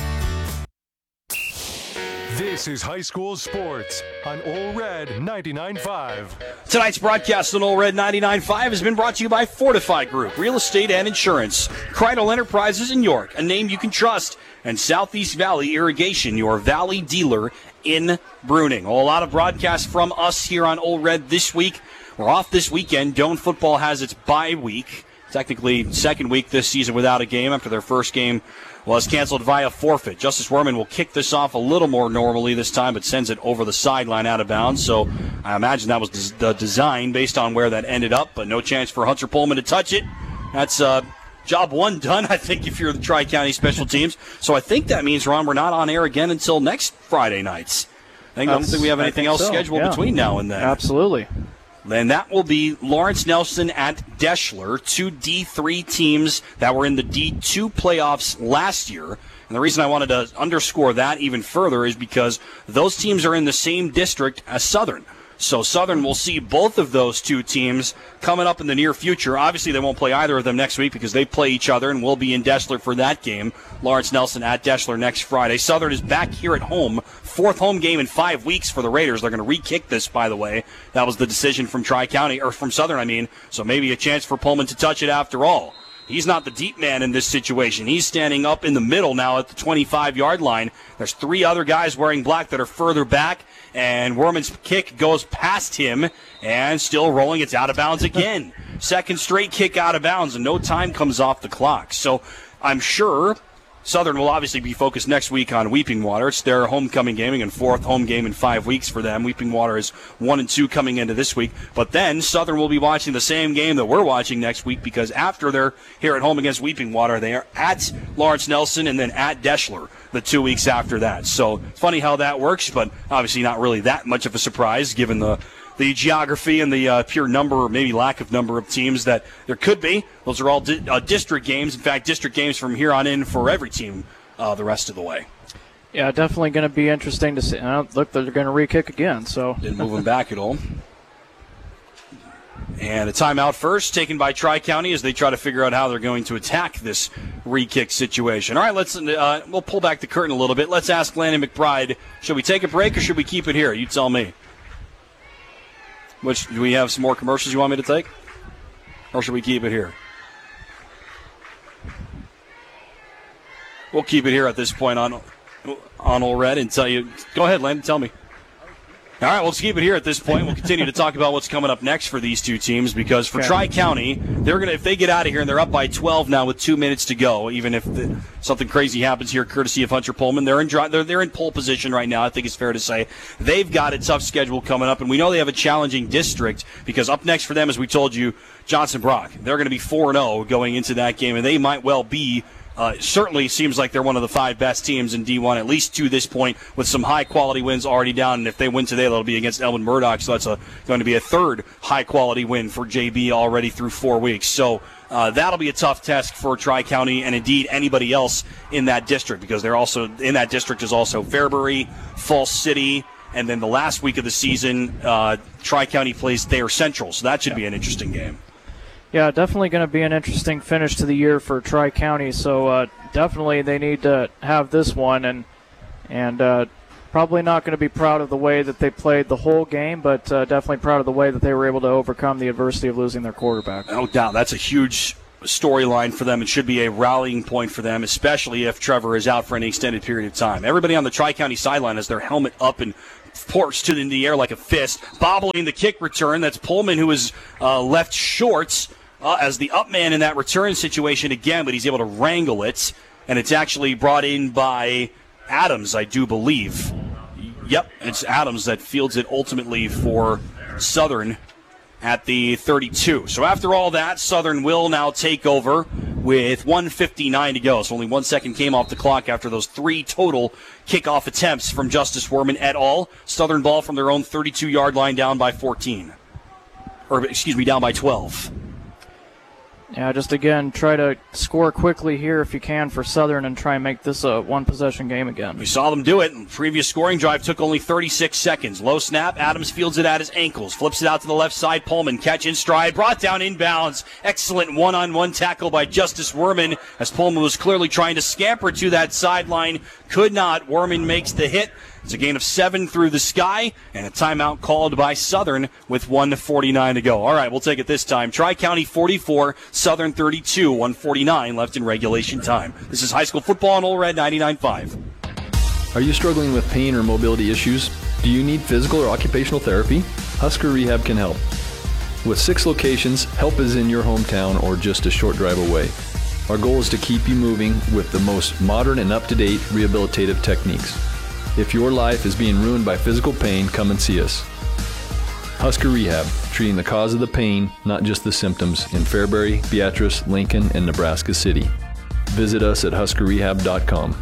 This is high school sports on Ole Red ninety-nine point five. Tonight's broadcast on Ole Red ninety-nine point five has been brought to you by Fortify Group, Real Estate and Insurance, Kreidel Enterprises in York, a name you can trust, and Southeast Valley Irrigation, your valley dealer in Bruning. Well, a lot of broadcasts from us here on Ole Red this week. We're off this weekend. Doane football has its bye week. Technically, second week this season without a game after their first game was canceled via forfeit. Justice Werman will kick this off a little more normally this time, but sends it over the sideline out of bounds. So I imagine that was the design based on where that ended up, but no chance for Hunter Pullman to touch it. That's uh, job one done, I think, if you're the Tri-County special teams. So I think that means, Ron, we're not on air again until next Friday nights. I, think, I don't think we have anything else so. scheduled yeah. between now and then. Absolutely. Then that will be Lawrence Nelson at Deschler, two D three teams that were in the D two playoffs last year. And the reason I wanted to underscore that even further is because those teams are in the same district as Southern. So Southern will see both of those two teams coming up in the near future. Obviously, they won't play either of them next week because they play each other, and we'll be in Deschler for that game. Lawrence Nelson at Deschler next Friday. Southern is back here at home. Fourth home game in five weeks for the Raiders. They're going to re-kick this, by the way. That was the decision from Tri-County, or from Southern, I mean. So maybe a chance for Pullman to touch it after all. He's not the deep man in this situation. He's standing up in the middle now at the twenty-five-yard line. There's three other guys wearing black that are further back, and Werman's kick goes past him and still rolling. It's out of bounds again. Second straight kick out of bounds, and no time comes off the clock. So I'm sure Southern will obviously be focused next week on Weeping Water. It's their homecoming game and fourth home game in five weeks for them. Weeping Water is one and two coming into this week. But then Southern will be watching the same game that we're watching next week, because after they're here at home against Weeping Water, they are at Lawrence Nelson and then at Deschler the two weeks after that. So it's funny how that works, but obviously not really that much of a surprise given the the geography and the uh, pure number, or maybe lack of number of teams that there could be. Those are all di- uh, district games. In fact, district games from here on in for every team uh, the rest of the way. Yeah, definitely going to be interesting to see. Uh, look, they're going to re-kick again. So didn't move them back at all. And a timeout first, taken by Tri-County as they try to figure out how they're going to attack this re-kick situation. All right, let's uh, we'll pull back the curtain a little bit. Let's ask Landon McBride, should we take a break or should we keep it here? You tell me. Which, do we have some more commercials you want me to take? Or should we keep it here? We'll keep it here at this point on on Ole Red and tell you. Go ahead, Landon, tell me. All right, well, let's keep it here at this point. We'll continue to talk about what's coming up next for these two teams because for okay. Tri-County, they're gonna if they get out of here and they're up by twelve now with two minutes to go, even if the, something crazy happens here, courtesy of Hunter Pullman, they're in they're they're in pole position right now. I think it's fair to say they've got a tough schedule coming up, and we know they have a challenging district because up next for them, as we told you, Johnson Brock. They're going to be four and oh going into that game, and they might well be. Uh, certainly seems like they're one of the five best teams in D one, at least to this point, with some high-quality wins already down. And if they win today, that'll be against Elmwood Murdoch, so that's a, going to be a third high-quality win for J B already through four weeks. So uh, that'll be a tough test for Tri-County and, indeed, anybody else in that district because they're also in that district is also Fairbury, Falls City, and then the last week of the season, uh, Tri-County plays Thayer Central, so that should be an interesting game. Yeah, definitely going to be an interesting finish to the year for Tri-County. So uh, definitely they need to have this one, and and uh, probably not going to be proud of the way that they played the whole game, but uh, definitely proud of the way that they were able to overcome the adversity of losing their quarterback. No doubt, that's a huge storyline for them. It should be a rallying point for them, especially if Trevor is out for any extended period of time. Everybody on the Tri-County sideline has their helmet up and forced in the air like a fist, bobbling the kick return. That's Pullman, who is uh, left short. Uh, as the up man in that return situation again, but he's able to wrangle it, and it's actually brought in by Adams, I do believe. Yep, it's Adams that fields it ultimately for Southern at the thirty-two. So after all that, Southern will now take over with one fifty-nine to go. So only one second came off the clock after those three total kickoff attempts from Justice Werman et al. Southern ball from their own thirty-two-yard line down by fourteen. Or, excuse me, down by twelve. Yeah, just again, try to score quickly here if you can for Southern and try and make this a one-possession game again. We saw them do it. The previous scoring drive took only thirty-six seconds. Low snap, Adams fields it at his ankles, flips it out to the left side. Pullman catch in stride, brought down inbounds. Excellent one-on-one tackle by Justice Werman as Pullman was clearly trying to scamper to that sideline. Could not. Werman makes the hit. It's a gain of seven through the sky, and a timeout called by Southern with one forty-nine to go. All right, we'll take it this time. Tri-County forty-four, Southern thirty-two, one forty-nine left in regulation time. This is high school football on Old Red ninety-nine point five. Are you struggling with pain or mobility issues? Do you need physical or occupational therapy? Husker Rehab can help. With six locations, help is in your hometown or just a short drive away. Our goal is to keep you moving with the most modern and up-to-date rehabilitative techniques. If your life is being ruined by physical pain, come and see us. Husker Rehab, treating the cause of the pain, not just the symptoms, in Fairbury, Beatrice, Lincoln, and Nebraska City. Visit us at husker rehab dot com.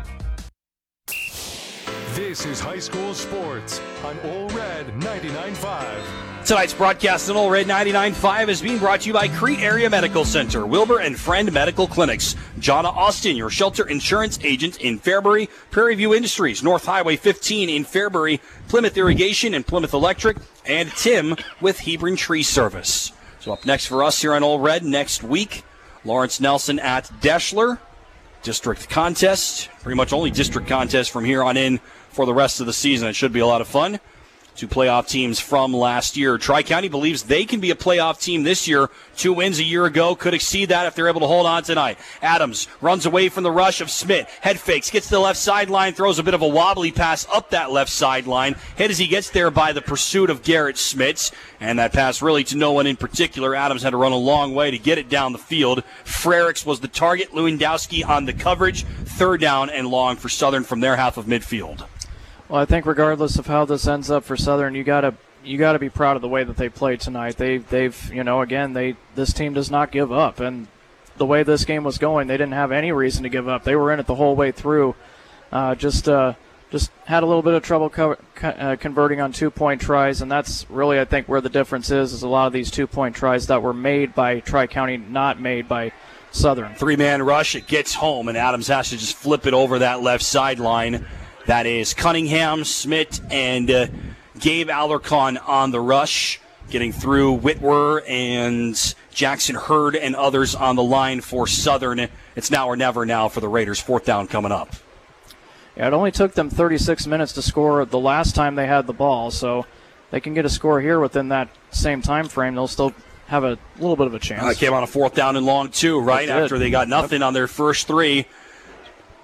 This is high school sports on Old Red ninety-nine point five. Tonight's broadcast on Old Red ninety-nine point five is being brought to you by Crete Area Medical Center, Wilbur and Friend Medical Clinics, Jonna Austin, your shelter insurance agent in Fairbury, Prairie View Industries, North Highway fifteen in Fairbury, Plymouth Irrigation and Plymouth Electric, and Tim with Hebron Tree Service. So up next for us here on Old Red next week, Lawrence Nelson at Deschler. District contest, pretty much only district contest from here on in for the rest of the season. It should be a lot of fun. Two playoff teams from last year. Tri-County believes they can be a playoff team this year. Two wins a year ago. Could exceed that if they're able to hold on tonight. Adams runs away from the rush of Smith. Head fakes. Gets to the left sideline. Throws a bit of a wobbly pass up that left sideline. Hit as he gets there by the pursuit of Garrett Smits. And that pass really to no one in particular. Adams had to run a long way to get it down the field. Frericks was the target. Lewandowski on the coverage. Third down and long for Southern from their half of midfield. Well, I think regardless of how this ends up for Southern, you gotta you gotta be proud of the way that they played tonight. They they've you know again they this team does not give up, and the way this game was going, they didn't have any reason to give up. They were in it the whole way through. Uh, just uh, just had a little bit of trouble co- co- uh, converting on two point tries, and that's really I think where the difference is. Is a lot of these two point tries that were made by Tri-County, not made by Southern. Three-man rush, it gets home, and Adams has to just flip it over that left sideline. That is Cunningham, Smith, and uh, Gabe Alarcon on the rush, getting through Whitwer and Jackson Hurd and others on the line for Southern. It's now or never now for the Raiders. Fourth down coming up. Yeah, it only took them thirty-six minutes to score the last time they had the ball, so they can get a score here within that same time frame. They'll still have a little bit of a chance. Uh, came on a fourth down and long, too, right? After they got nothing yep. on their first three.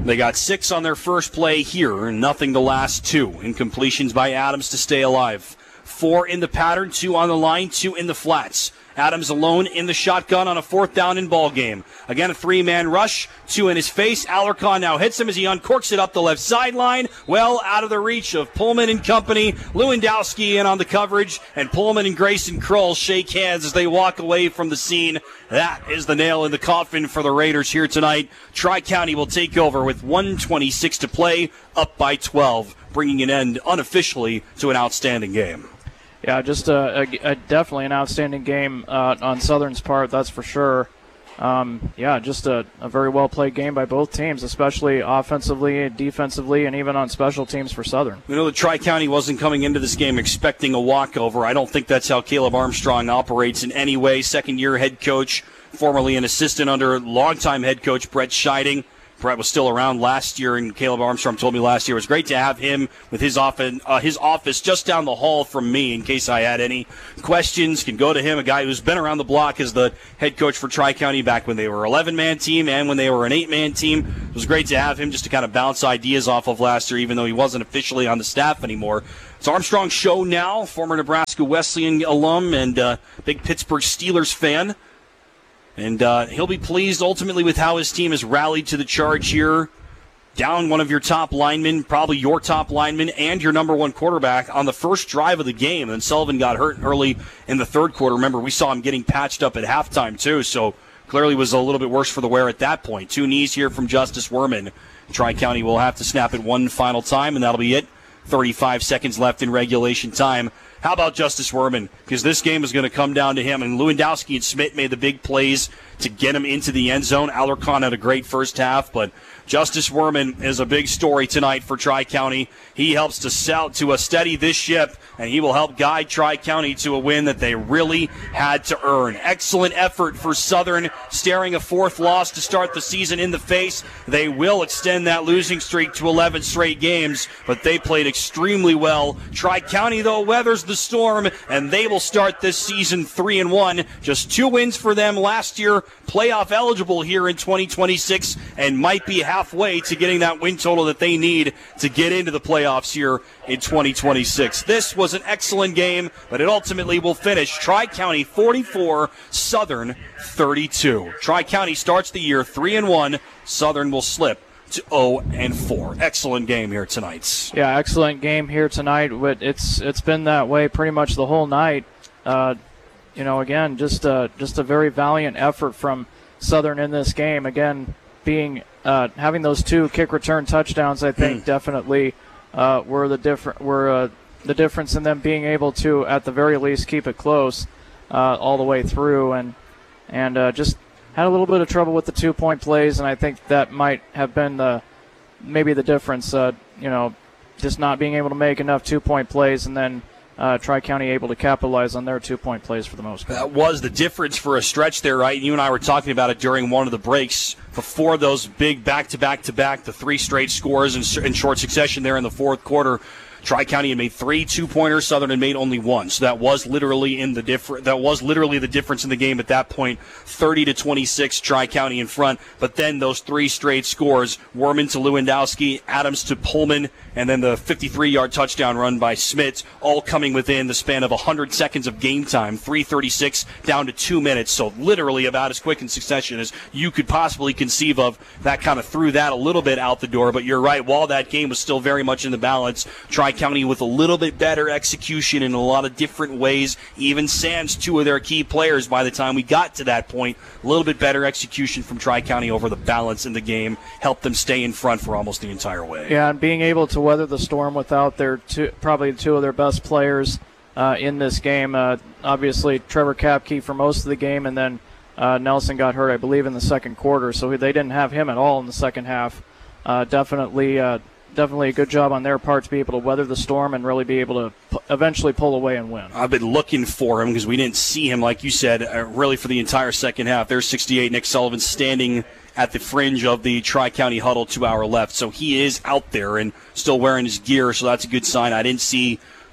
They got six on their first play here, and nothing the last two. Incompletions by Adams to stay alive. Four in the pattern, two on the line, two in the flats. Adams alone in the shotgun on a fourth down in ball game. Again, a three-man rush, two in his face. Alarcon now hits him as he uncorks it up the left sideline. Well out of the reach of Pullman and company. Lewandowski in on the coverage, and Pullman and Grayson Kroll shake hands as they walk away from the scene. That is the nail in the coffin for the Raiders here tonight. Tri-County will take over with one twenty-six to play, up by twelve, bringing an end unofficially to an outstanding game. Yeah, just a, a, a definitely an outstanding game uh, on Southern's part, that's for sure. Um, yeah, just a, a very well-played game by both teams, especially offensively, defensively, and even on special teams for Southern. We know that Tri-County wasn't coming into this game expecting a walkover. I don't think that's how Caleb Armstrong operates in any way. Second-year head coach, formerly an assistant under longtime head coach Brett Scheiding. Brett was still around last year, and Caleb Armstrong told me last year it was great to have him with his office, uh, his office just down the hall from me in case I had any questions. Can go to him, a guy who's been around the block as the head coach for Tri-County back when they were an eleven-man team and when they were an eight-man team. It was great to have him just to kind of bounce ideas off of last year, even though he wasn't officially on the staff anymore. It's Armstrong's show now, former Nebraska Wesleyan alum and uh, big Pittsburgh Steelers fan. And uh, he'll be pleased ultimately with how his team has rallied to the charge here. Down one of your top linemen, probably your top lineman, and your number one quarterback on the first drive of the game. And Sullivan got hurt early in the third quarter. Remember, we saw him getting patched up at halftime, too. So clearly was a little bit worse for the wear at that point. Two knees here from Justice Werman. Tri-County will have to snap it one final time, and that'll be it. thirty-five seconds left in regulation time. How about Justice Werman? Because this game is going to come down to him. And Lewandowski and Smith made the big plays to get him into the end zone. Alarcon had a great first half, but Justice Werman is a big story tonight for Tri-County. He helps to sell, to a steady this ship, and he will help guide Tri-County to a win that they really had to earn. Excellent effort for Southern, staring a fourth loss to start the season in the face. They will extend that losing streak to eleven straight games, but they played extremely well. Tri-County, though, weathers the storm, and they will start this season three and one. Just two wins for them last year, playoff eligible here in twenty twenty-six, and might be halfway to getting that win total that they need to get into the playoffs here in twenty twenty-six. This was an excellent game, but it ultimately will finish Tri-County forty-four, Southern thirty-two. Tri-County starts the year three and one. Southern will slip to oh and four. Excellent game here tonight. Yeah, excellent game here tonight. It's it's been that way pretty much the whole night. Uh, you know, again, just a, just a very valiant effort from Southern in this game. Again, being uh, having those two kick return touchdowns, I think, mm. definitely uh, were the different were uh, the difference in them being able to, at the very least, keep it close uh, all the way through, and and uh, just had a little bit of trouble with the two point plays, and I think that might have been the maybe the difference. Uh, you know, just not being able to make enough two point plays, and then Uh, Tri-County able to capitalize on their two-point plays for the most part. That was the difference for a stretch there, right? You and I were talking about it during one of the breaks before those big back-to-back-to-back, the three straight scores in, in short succession there in the fourth quarter. Tri-County had made three two-pointers. Southern had made only one. So that was literally in the differ- That was literally the difference in the game at that point. thirty to twenty-six, Tri-County in front. But then those three straight scores: Werman to Lewandowski, Adams to Pullman, and then the fifty-three-yard touchdown run by Smith, all coming within the span of one hundred seconds of game time. three thirty-six down to two minutes. So literally about as quick in succession as you could possibly conceive of. That kind of threw that a little bit out the door. But you're right, while that game was still very much in the balance, Tri-County with a little bit better execution in a lot of different ways. Even sans two of their key players by the time we got to that point. A little bit better execution from Tri-County over the balance in the game helped them stay in front for almost the entire way. Yeah, and being able to weather the storm without their two, probably two of their best players uh, in this game. Uh, obviously, Trevor Kapke for most of the game, and then uh, Nelson got hurt, I believe, in the second quarter, so they didn't have him at all in the second half. Uh, definitely uh, definitely a good job on their part to be able to weather the storm and really be able to p- eventually pull away and win. I've been looking for him because we didn't see him, like you said, uh, really for the entire second half. There's sixty-eight, Nick Sullivan standing at the fringe of the Tri-County huddle to our left. So he is out there and still wearing his gear, so that's a good sign. I didn't see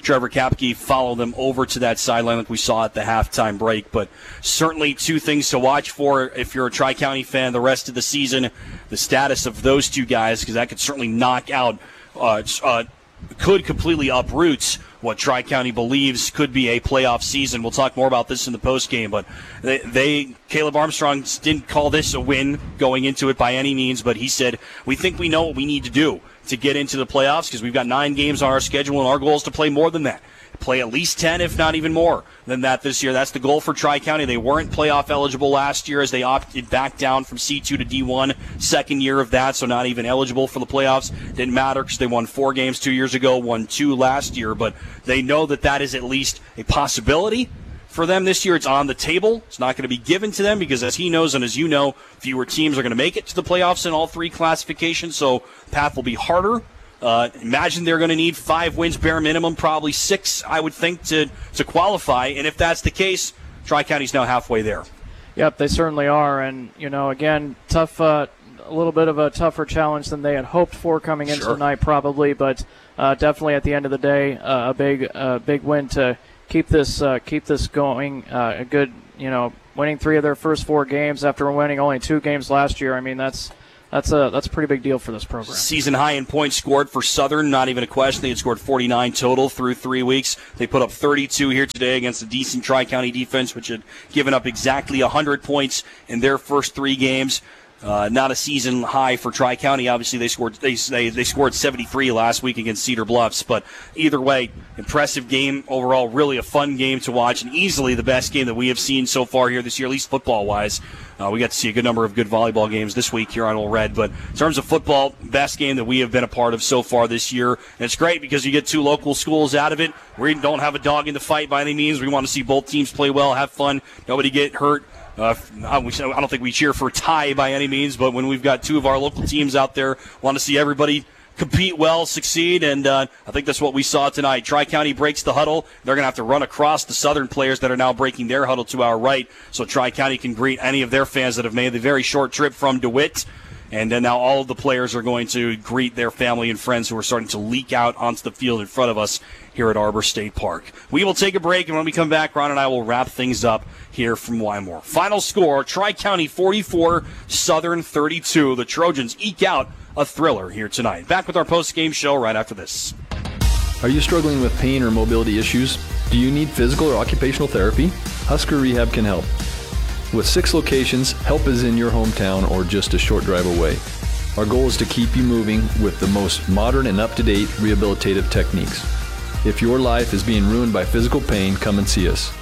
Trevor Kapke follow them over to that sideline like we saw at the halftime break. But certainly two things to watch for if you're a Tri-County fan the rest of the season, the status of those two guys, because that could certainly knock out, uh, uh, could completely uproot what Tri-County believes could be a playoff season. We'll talk more about this in the postgame, but they, they, Caleb Armstrong didn't call this a win going into it by any means, but he said, we think we know what we need to do to get into the playoffs because we've got nine games on our schedule, and our goal is to play more than that. Play at least ten, if not even more than that this year. That's the goal for Tri-County. They weren't playoff eligible last year as they opted back down from C two to D one. Second year of that, so not even eligible for the playoffs. Didn't matter because they won four games two years ago, won two last year. But they know that that is at least a possibility for them this year. It's on the table. It's not going to be given to them because, as he knows and as you know, fewer teams are going to make it to the playoffs in all three classifications, so the path will be harder. Uh, imagine they're going to need five wins bare minimum, probably six, I would think, to, to qualify. And if that's the case, Tri-County's now halfway there. Yep, they certainly are. And, you know, again, tough, uh, a little bit of a tougher challenge than they had hoped for coming into Sure. tonight, probably. But uh, definitely at the end of the day, uh, a big, uh, big win to keep this, uh, keep this going. Uh, a good, you know, winning three of their first four games after winning only two games last year. I mean, that's. That's a that's a pretty big deal for this program. Season high in points scored for Southern, not even a question. They had scored forty-nine total through three weeks. They put up thirty-two here today against a decent Tri-County defense, which had given up exactly one hundred points in their first three games. Uh, not a season high for Tri-County. Obviously, they scored they, they they scored seventy-three last week against Cedar Bluffs. But either way, impressive game overall. Really a fun game to watch, and easily the best game that we have seen so far here this year, at least football-wise. Uh, we got to see a good number of good volleyball games this week here on Old Red. But in terms of football, best game that we have been a part of so far this year. And it's great because you get two local schools out of it. We don't have a dog in the fight by any means. We want to see both teams play well, have fun, nobody get hurt. Uh, I don't think we cheer for a tie by any means, but when we've got two of our local teams out there, want to see everybody compete well, succeed, and uh, I think that's what we saw tonight. Tri-County breaks the huddle. They're going to have to run across the Southern players that are now breaking their huddle to our right, so Tri-County can greet any of their fans that have made the very short trip from DeWitt. And then now all of the players are going to greet their family and friends who are starting to leak out onto the field in front of us here at Arbor State Park. We will take a break, and when we come back, Ron and I will wrap things up here from Wymore. Final score, Tri-County forty-four, Southern thirty-two. The Trojans eke out a thriller here tonight. Back with our post-game show right after this. Are you struggling with pain or mobility issues? Do you need physical or occupational therapy? Husker Rehab can help. With six locations, help is in your hometown or just a short drive away. Our goal is to keep you moving with the most modern and up-to-date rehabilitative techniques. If your life is being ruined by physical pain, come and see us.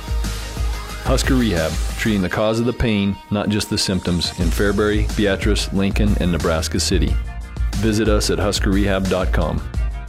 Husker Rehab, treating the cause of the pain, not just the symptoms, in Fairbury, Beatrice, Lincoln, and Nebraska City. Visit us at husker rehab dot com.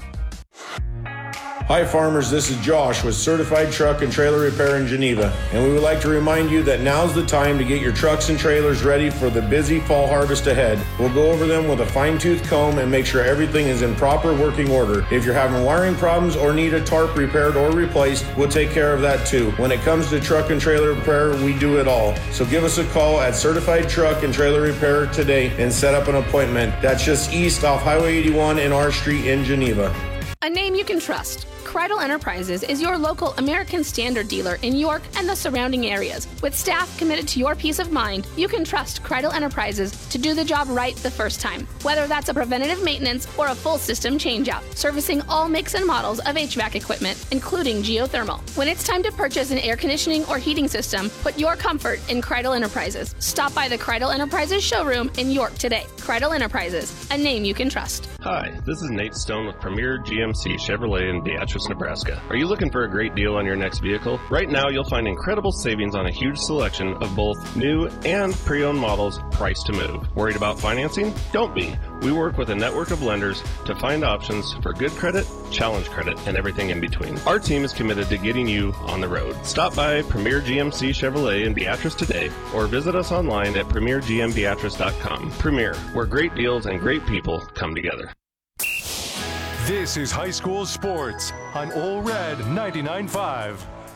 Hi farmers, this is Josh with Certified Truck and Trailer Repair in Geneva, and we would like to remind you that now's the time to get your trucks and trailers ready for the busy fall harvest ahead. We'll go over them with a fine-tooth comb and make sure everything is in proper working order. If you're having wiring problems or need a tarp repaired or replaced, we'll take care of that too. When it comes to truck and trailer repair, we do it all. So give us a call at Certified Truck and Trailer Repair today and set up an appointment. That's just east off Highway eighty-one and R Street in Geneva. A name you can trust. Kreidel Enterprises is your local American Standard dealer in York and the surrounding areas. With staff committed to your peace of mind, you can trust Kreidel Enterprises to do the job right the first time. Whether that's a preventative maintenance or a full system changeout, servicing all makes and models of H V A C equipment, including geothermal. When it's time to purchase an air conditioning or heating system, put your comfort in Kreidel Enterprises. Stop by the Kreidel Enterprises showroom in York today. Kreidel Enterprises, a name you can trust. Hi, this is Nate Stone with Premier G M C Chevrolet in Beatrice, Nebraska. Are you looking for a great deal on your next vehicle? Right now, you'll find incredible savings on a huge selection of both new and pre-owned models priced to move. Worried about financing? Don't be. We work with a network of lenders to find options for good credit, challenge credit, and everything in between. Our team is committed to getting you on the road. Stop by Premier G M C Chevrolet in Beatrice today or visit us online at premier g m beatrice dot com. Premier, where great deals and great people come together. This is high school sports on Old Red ninety-nine point five.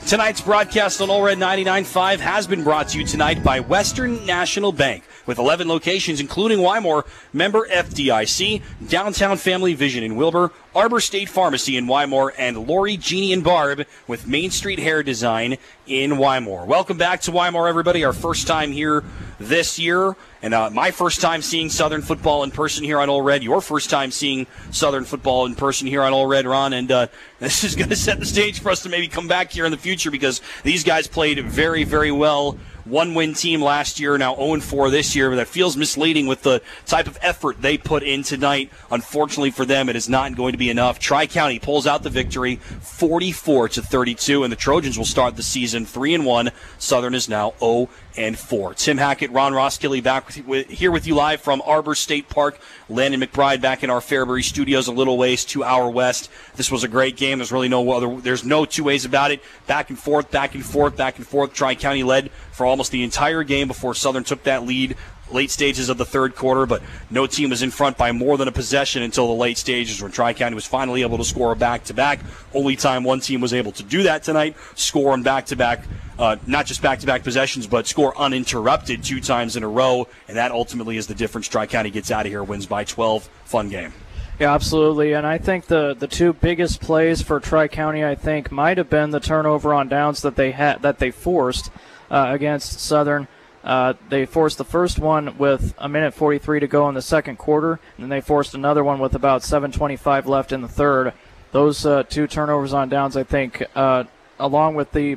Tonight's broadcast on All Red ninety-nine point five has been brought to you tonight by Western National Bank. With eleven locations, including Wymore, member F D I C, Downtown Family Vision in Wilbur, Arbor State Pharmacy in Wymore, and Lori, Jeannie, and Barb with Main Street Hair Design in Wymore. Welcome back to Wymore, everybody. Our first time here this year, and uh, my first time seeing Southern football in person here on All Red. Your first time seeing Southern football in person here on All Red, Ron. And uh, this is going to set the stage for us to maybe come back here in the future because these guys played very, very well. One-win team last year, now oh and four this year, but that feels misleading with the type of effort they put in tonight. Unfortunately for them, it is not going to be enough. Tri-County pulls out the victory, forty-four to thirty-two, and the Trojans will start the season three and one. Southern is now oh and four. Tim Hackett, Ron Roskilly back with, with, here with you live from Arbor State Park. Landon McBride back in our Fairbury studios, a little ways to our west. This was a great game. There's really no other. There's no two ways about it. Back and forth, back and forth, back and forth. Tri-County led for almost the entire game before Southern took that lead late stages of the third quarter, but no team was in front by more than a possession until the late stages when Tri-County was finally able to score a back-to-back. Only time one team was able to do that tonight, score on back-to-back, uh, not just back-to-back possessions, but score uninterrupted two times in a row, and that ultimately is the difference. Tri-County gets out of here, wins by twelve. Fun game. Yeah, absolutely, and I think the, the two biggest plays for Tri-County, I think, might have been the turnover on downs that they had that they forced uh, against Southern. Uh, they forced the first one with a minute forty-three to go in the second quarter, and then they forced another one with about seven twenty-five left in the third. Those uh, two turnovers on downs, I think, uh, along with the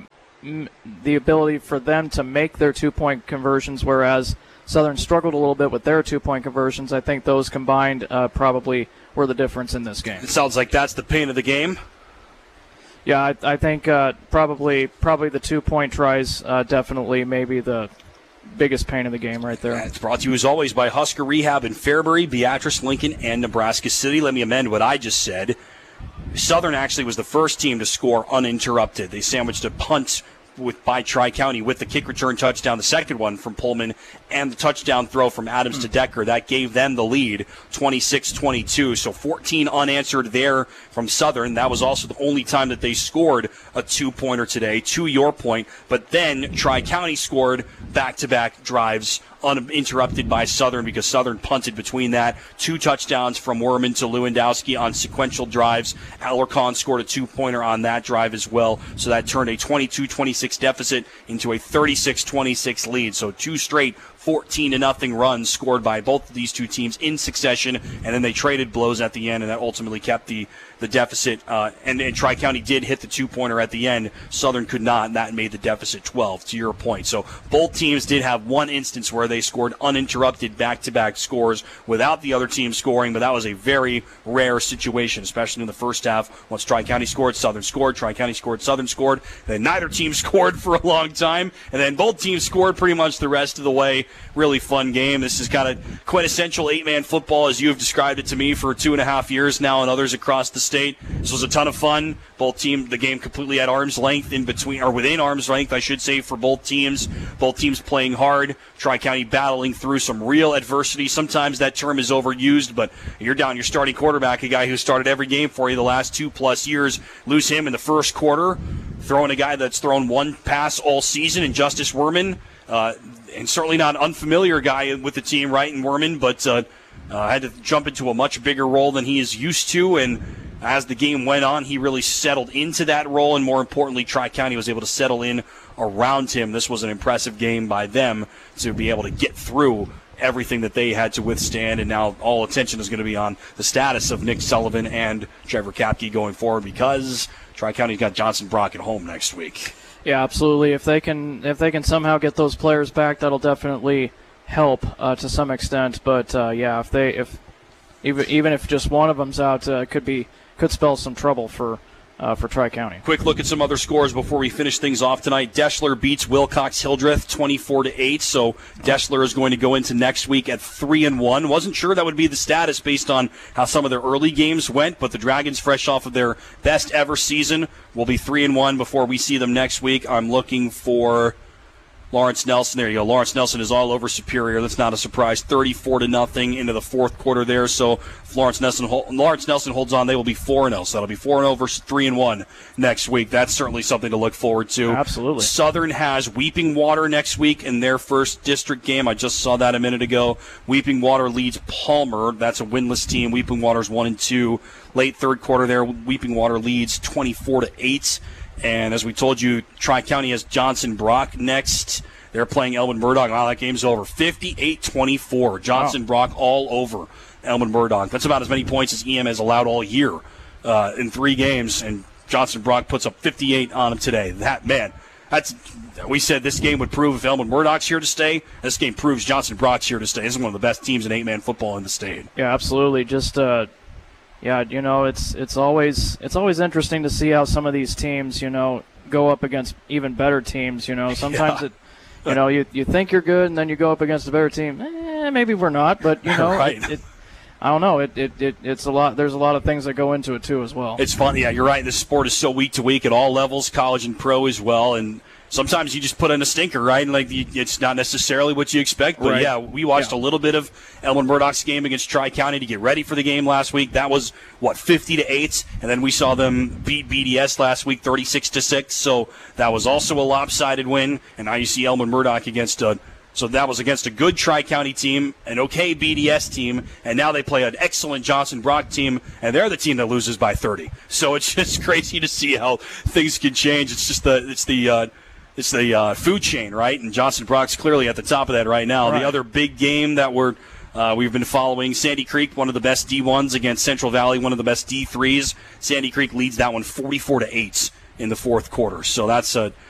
the ability for them to make their two-point conversions, whereas Southern struggled a little bit with their two-point conversions, I think those combined uh, probably were the difference in this game. It sounds like that's the pain of the game. Yeah, I, I think uh, probably probably the two-point tries uh, definitely maybe the biggest pain of the game right there. Yeah, it's brought to you as always by Husker Rehab in Fairbury, Beatrice, Lincoln, and Nebraska City. Let me amend what I just said. Southern actually was the first team to score uninterrupted. They sandwiched a punt with by Tri-County with the kick return touchdown, the second one from Pullman, and the touchdown throw from Adams to Decker. That gave them the lead, twenty-six twenty-two. So fourteen unanswered there from Southern. That was also the only time that they scored a two-pointer today, to your point. But then Tri-County scored back-to-back drives uninterrupted by Southern because Southern punted between that. Two touchdowns from Werman to Lewandowski on sequential drives. Alarcon scored a two-pointer on that drive as well. So that turned a twenty-two twenty-six deficit into a thirty-six twenty-six lead. So two straight fourteen to nothing runs scored by both of these two teams in succession, and then they traded blows at the end, and that ultimately kept the, the deficit. Uh, and, and Tri-County did hit the two-pointer at the end. Southern could not, and that made the deficit twelve, to your point. So both teams did have one instance where they scored uninterrupted back-to-back scores without the other team scoring, but that was a very rare situation, especially in the first half. Once Tri-County scored, Southern scored. Tri-County scored, Southern scored. Then neither team scored for a long time, and then both teams scored pretty much the rest of the way. Really fun game. This is kind of quintessential eight-man football as you have described it to me for two and a half years now and others across the state. This was a ton of fun. Both teams, the game completely at arm's length in between, or within arm's length, I should say, for both teams. Both teams playing hard. Tri-County battling through some real adversity. Sometimes that term is overused, but you're down your starting quarterback, a guy who started every game for you the last two-plus years. Lose him in the first quarter, throwing a guy that's thrown one pass all season in Justice Werman. Uh, and certainly not an unfamiliar guy with the team, right, in Werman, but uh, uh, had to jump into a much bigger role than he is used to, and as the game went on, he really settled into that role, and more importantly, Tri-County was able to settle in around him. This was an impressive game by them to be able to get through everything that they had to withstand, and now all attention is going to be on the status of Nick Sullivan and Trevor Kapke going forward because Tri-County's got Johnson Brock at home next week. Yeah, absolutely. If they can, if they can somehow get those players back, that'll definitely help uh, to some extent. But uh, yeah, if they, if even even if just one of them's out, uh, could be could spell some trouble for uh, for Tri-County. Quick look at some other scores before we finish things off tonight. Deschler beats Wilcox Hildreth twenty-four to eight, so Deschler is going to go into next week at three and one. Wasn't sure that would be the status based on how some of their early games went, but the Dragons, fresh off of their best ever season, will be three and one before we see them next week. I'm looking for Lawrence Nelson, there you go. Lawrence Nelson is all over Superior. That's not a surprise. thirty-four to nothing into the fourth quarter there. So if Lawrence Nelson, Lawrence Nelson holds on, they will be four and oh. So that'll be four and oh versus three and one next week. That's certainly something to look forward to. Absolutely. Southern has Weeping Water next week in their first district game. I just saw that a minute ago. Weeping Water leads Palmer. That's a winless team. Weeping Water's one and two. Late third quarter there, Weeping Water leads twenty-four to eight. And as we told you, Tri-County has Johnson Brock next. They're playing Elmwood Murdoch. Wow, that game's over. fifty-eight twenty-four. Johnson wow. Brock all over Elmwood Murdoch. That's about as many points as E M has allowed all year uh, in three games. And Johnson Brock puts up fifty-eight on him today. That, man, that's we said this game would prove if Elmwood Murdoch's here to stay. This game proves Johnson Brock's here to stay. This is one of the best teams in eight-man football in the state. Yeah, absolutely. Just uh Yeah, you know, it's it's always it's always interesting to see how some of these teams, you know, go up against even better teams. You know, sometimes yeah. it, you know, you you think you're good, and then you go up against a better team. Eh, maybe we're not, but you know, right. it, it, I don't know. It, it it it's a lot. There's a lot of things that go into it too, as well. It's fun. Yeah, you're right. This sport is so week to week at all levels, college and pro as well, and. Sometimes you just put in a stinker, right? And like it's not necessarily what you expect. But, right. yeah, we watched yeah. a little bit of Elmwood Murdoch's game against Tri-County to get ready for the game last week. That was, what, fifty to eight? And then we saw them beat B D S last week thirty-six to six. So that was also a lopsided win. And now you see Elmwood Murdoch against a – so that was against a good Tri-County team, an okay B D S team, and now they play an excellent Johnson Brock team, and they're the team that loses by thirty. So it's just crazy to see how things can change. It's just the – it's the uh, – It's the uh, food chain, right? And Johnson Brock's clearly at the top of that right now. Right. The other big game that we're, uh, we've been following, Sandy Creek, one of the best D ones against Central Valley, one of the best D threes. Sandy Creek leads that one forty-four to eight in the fourth quarter. So that's a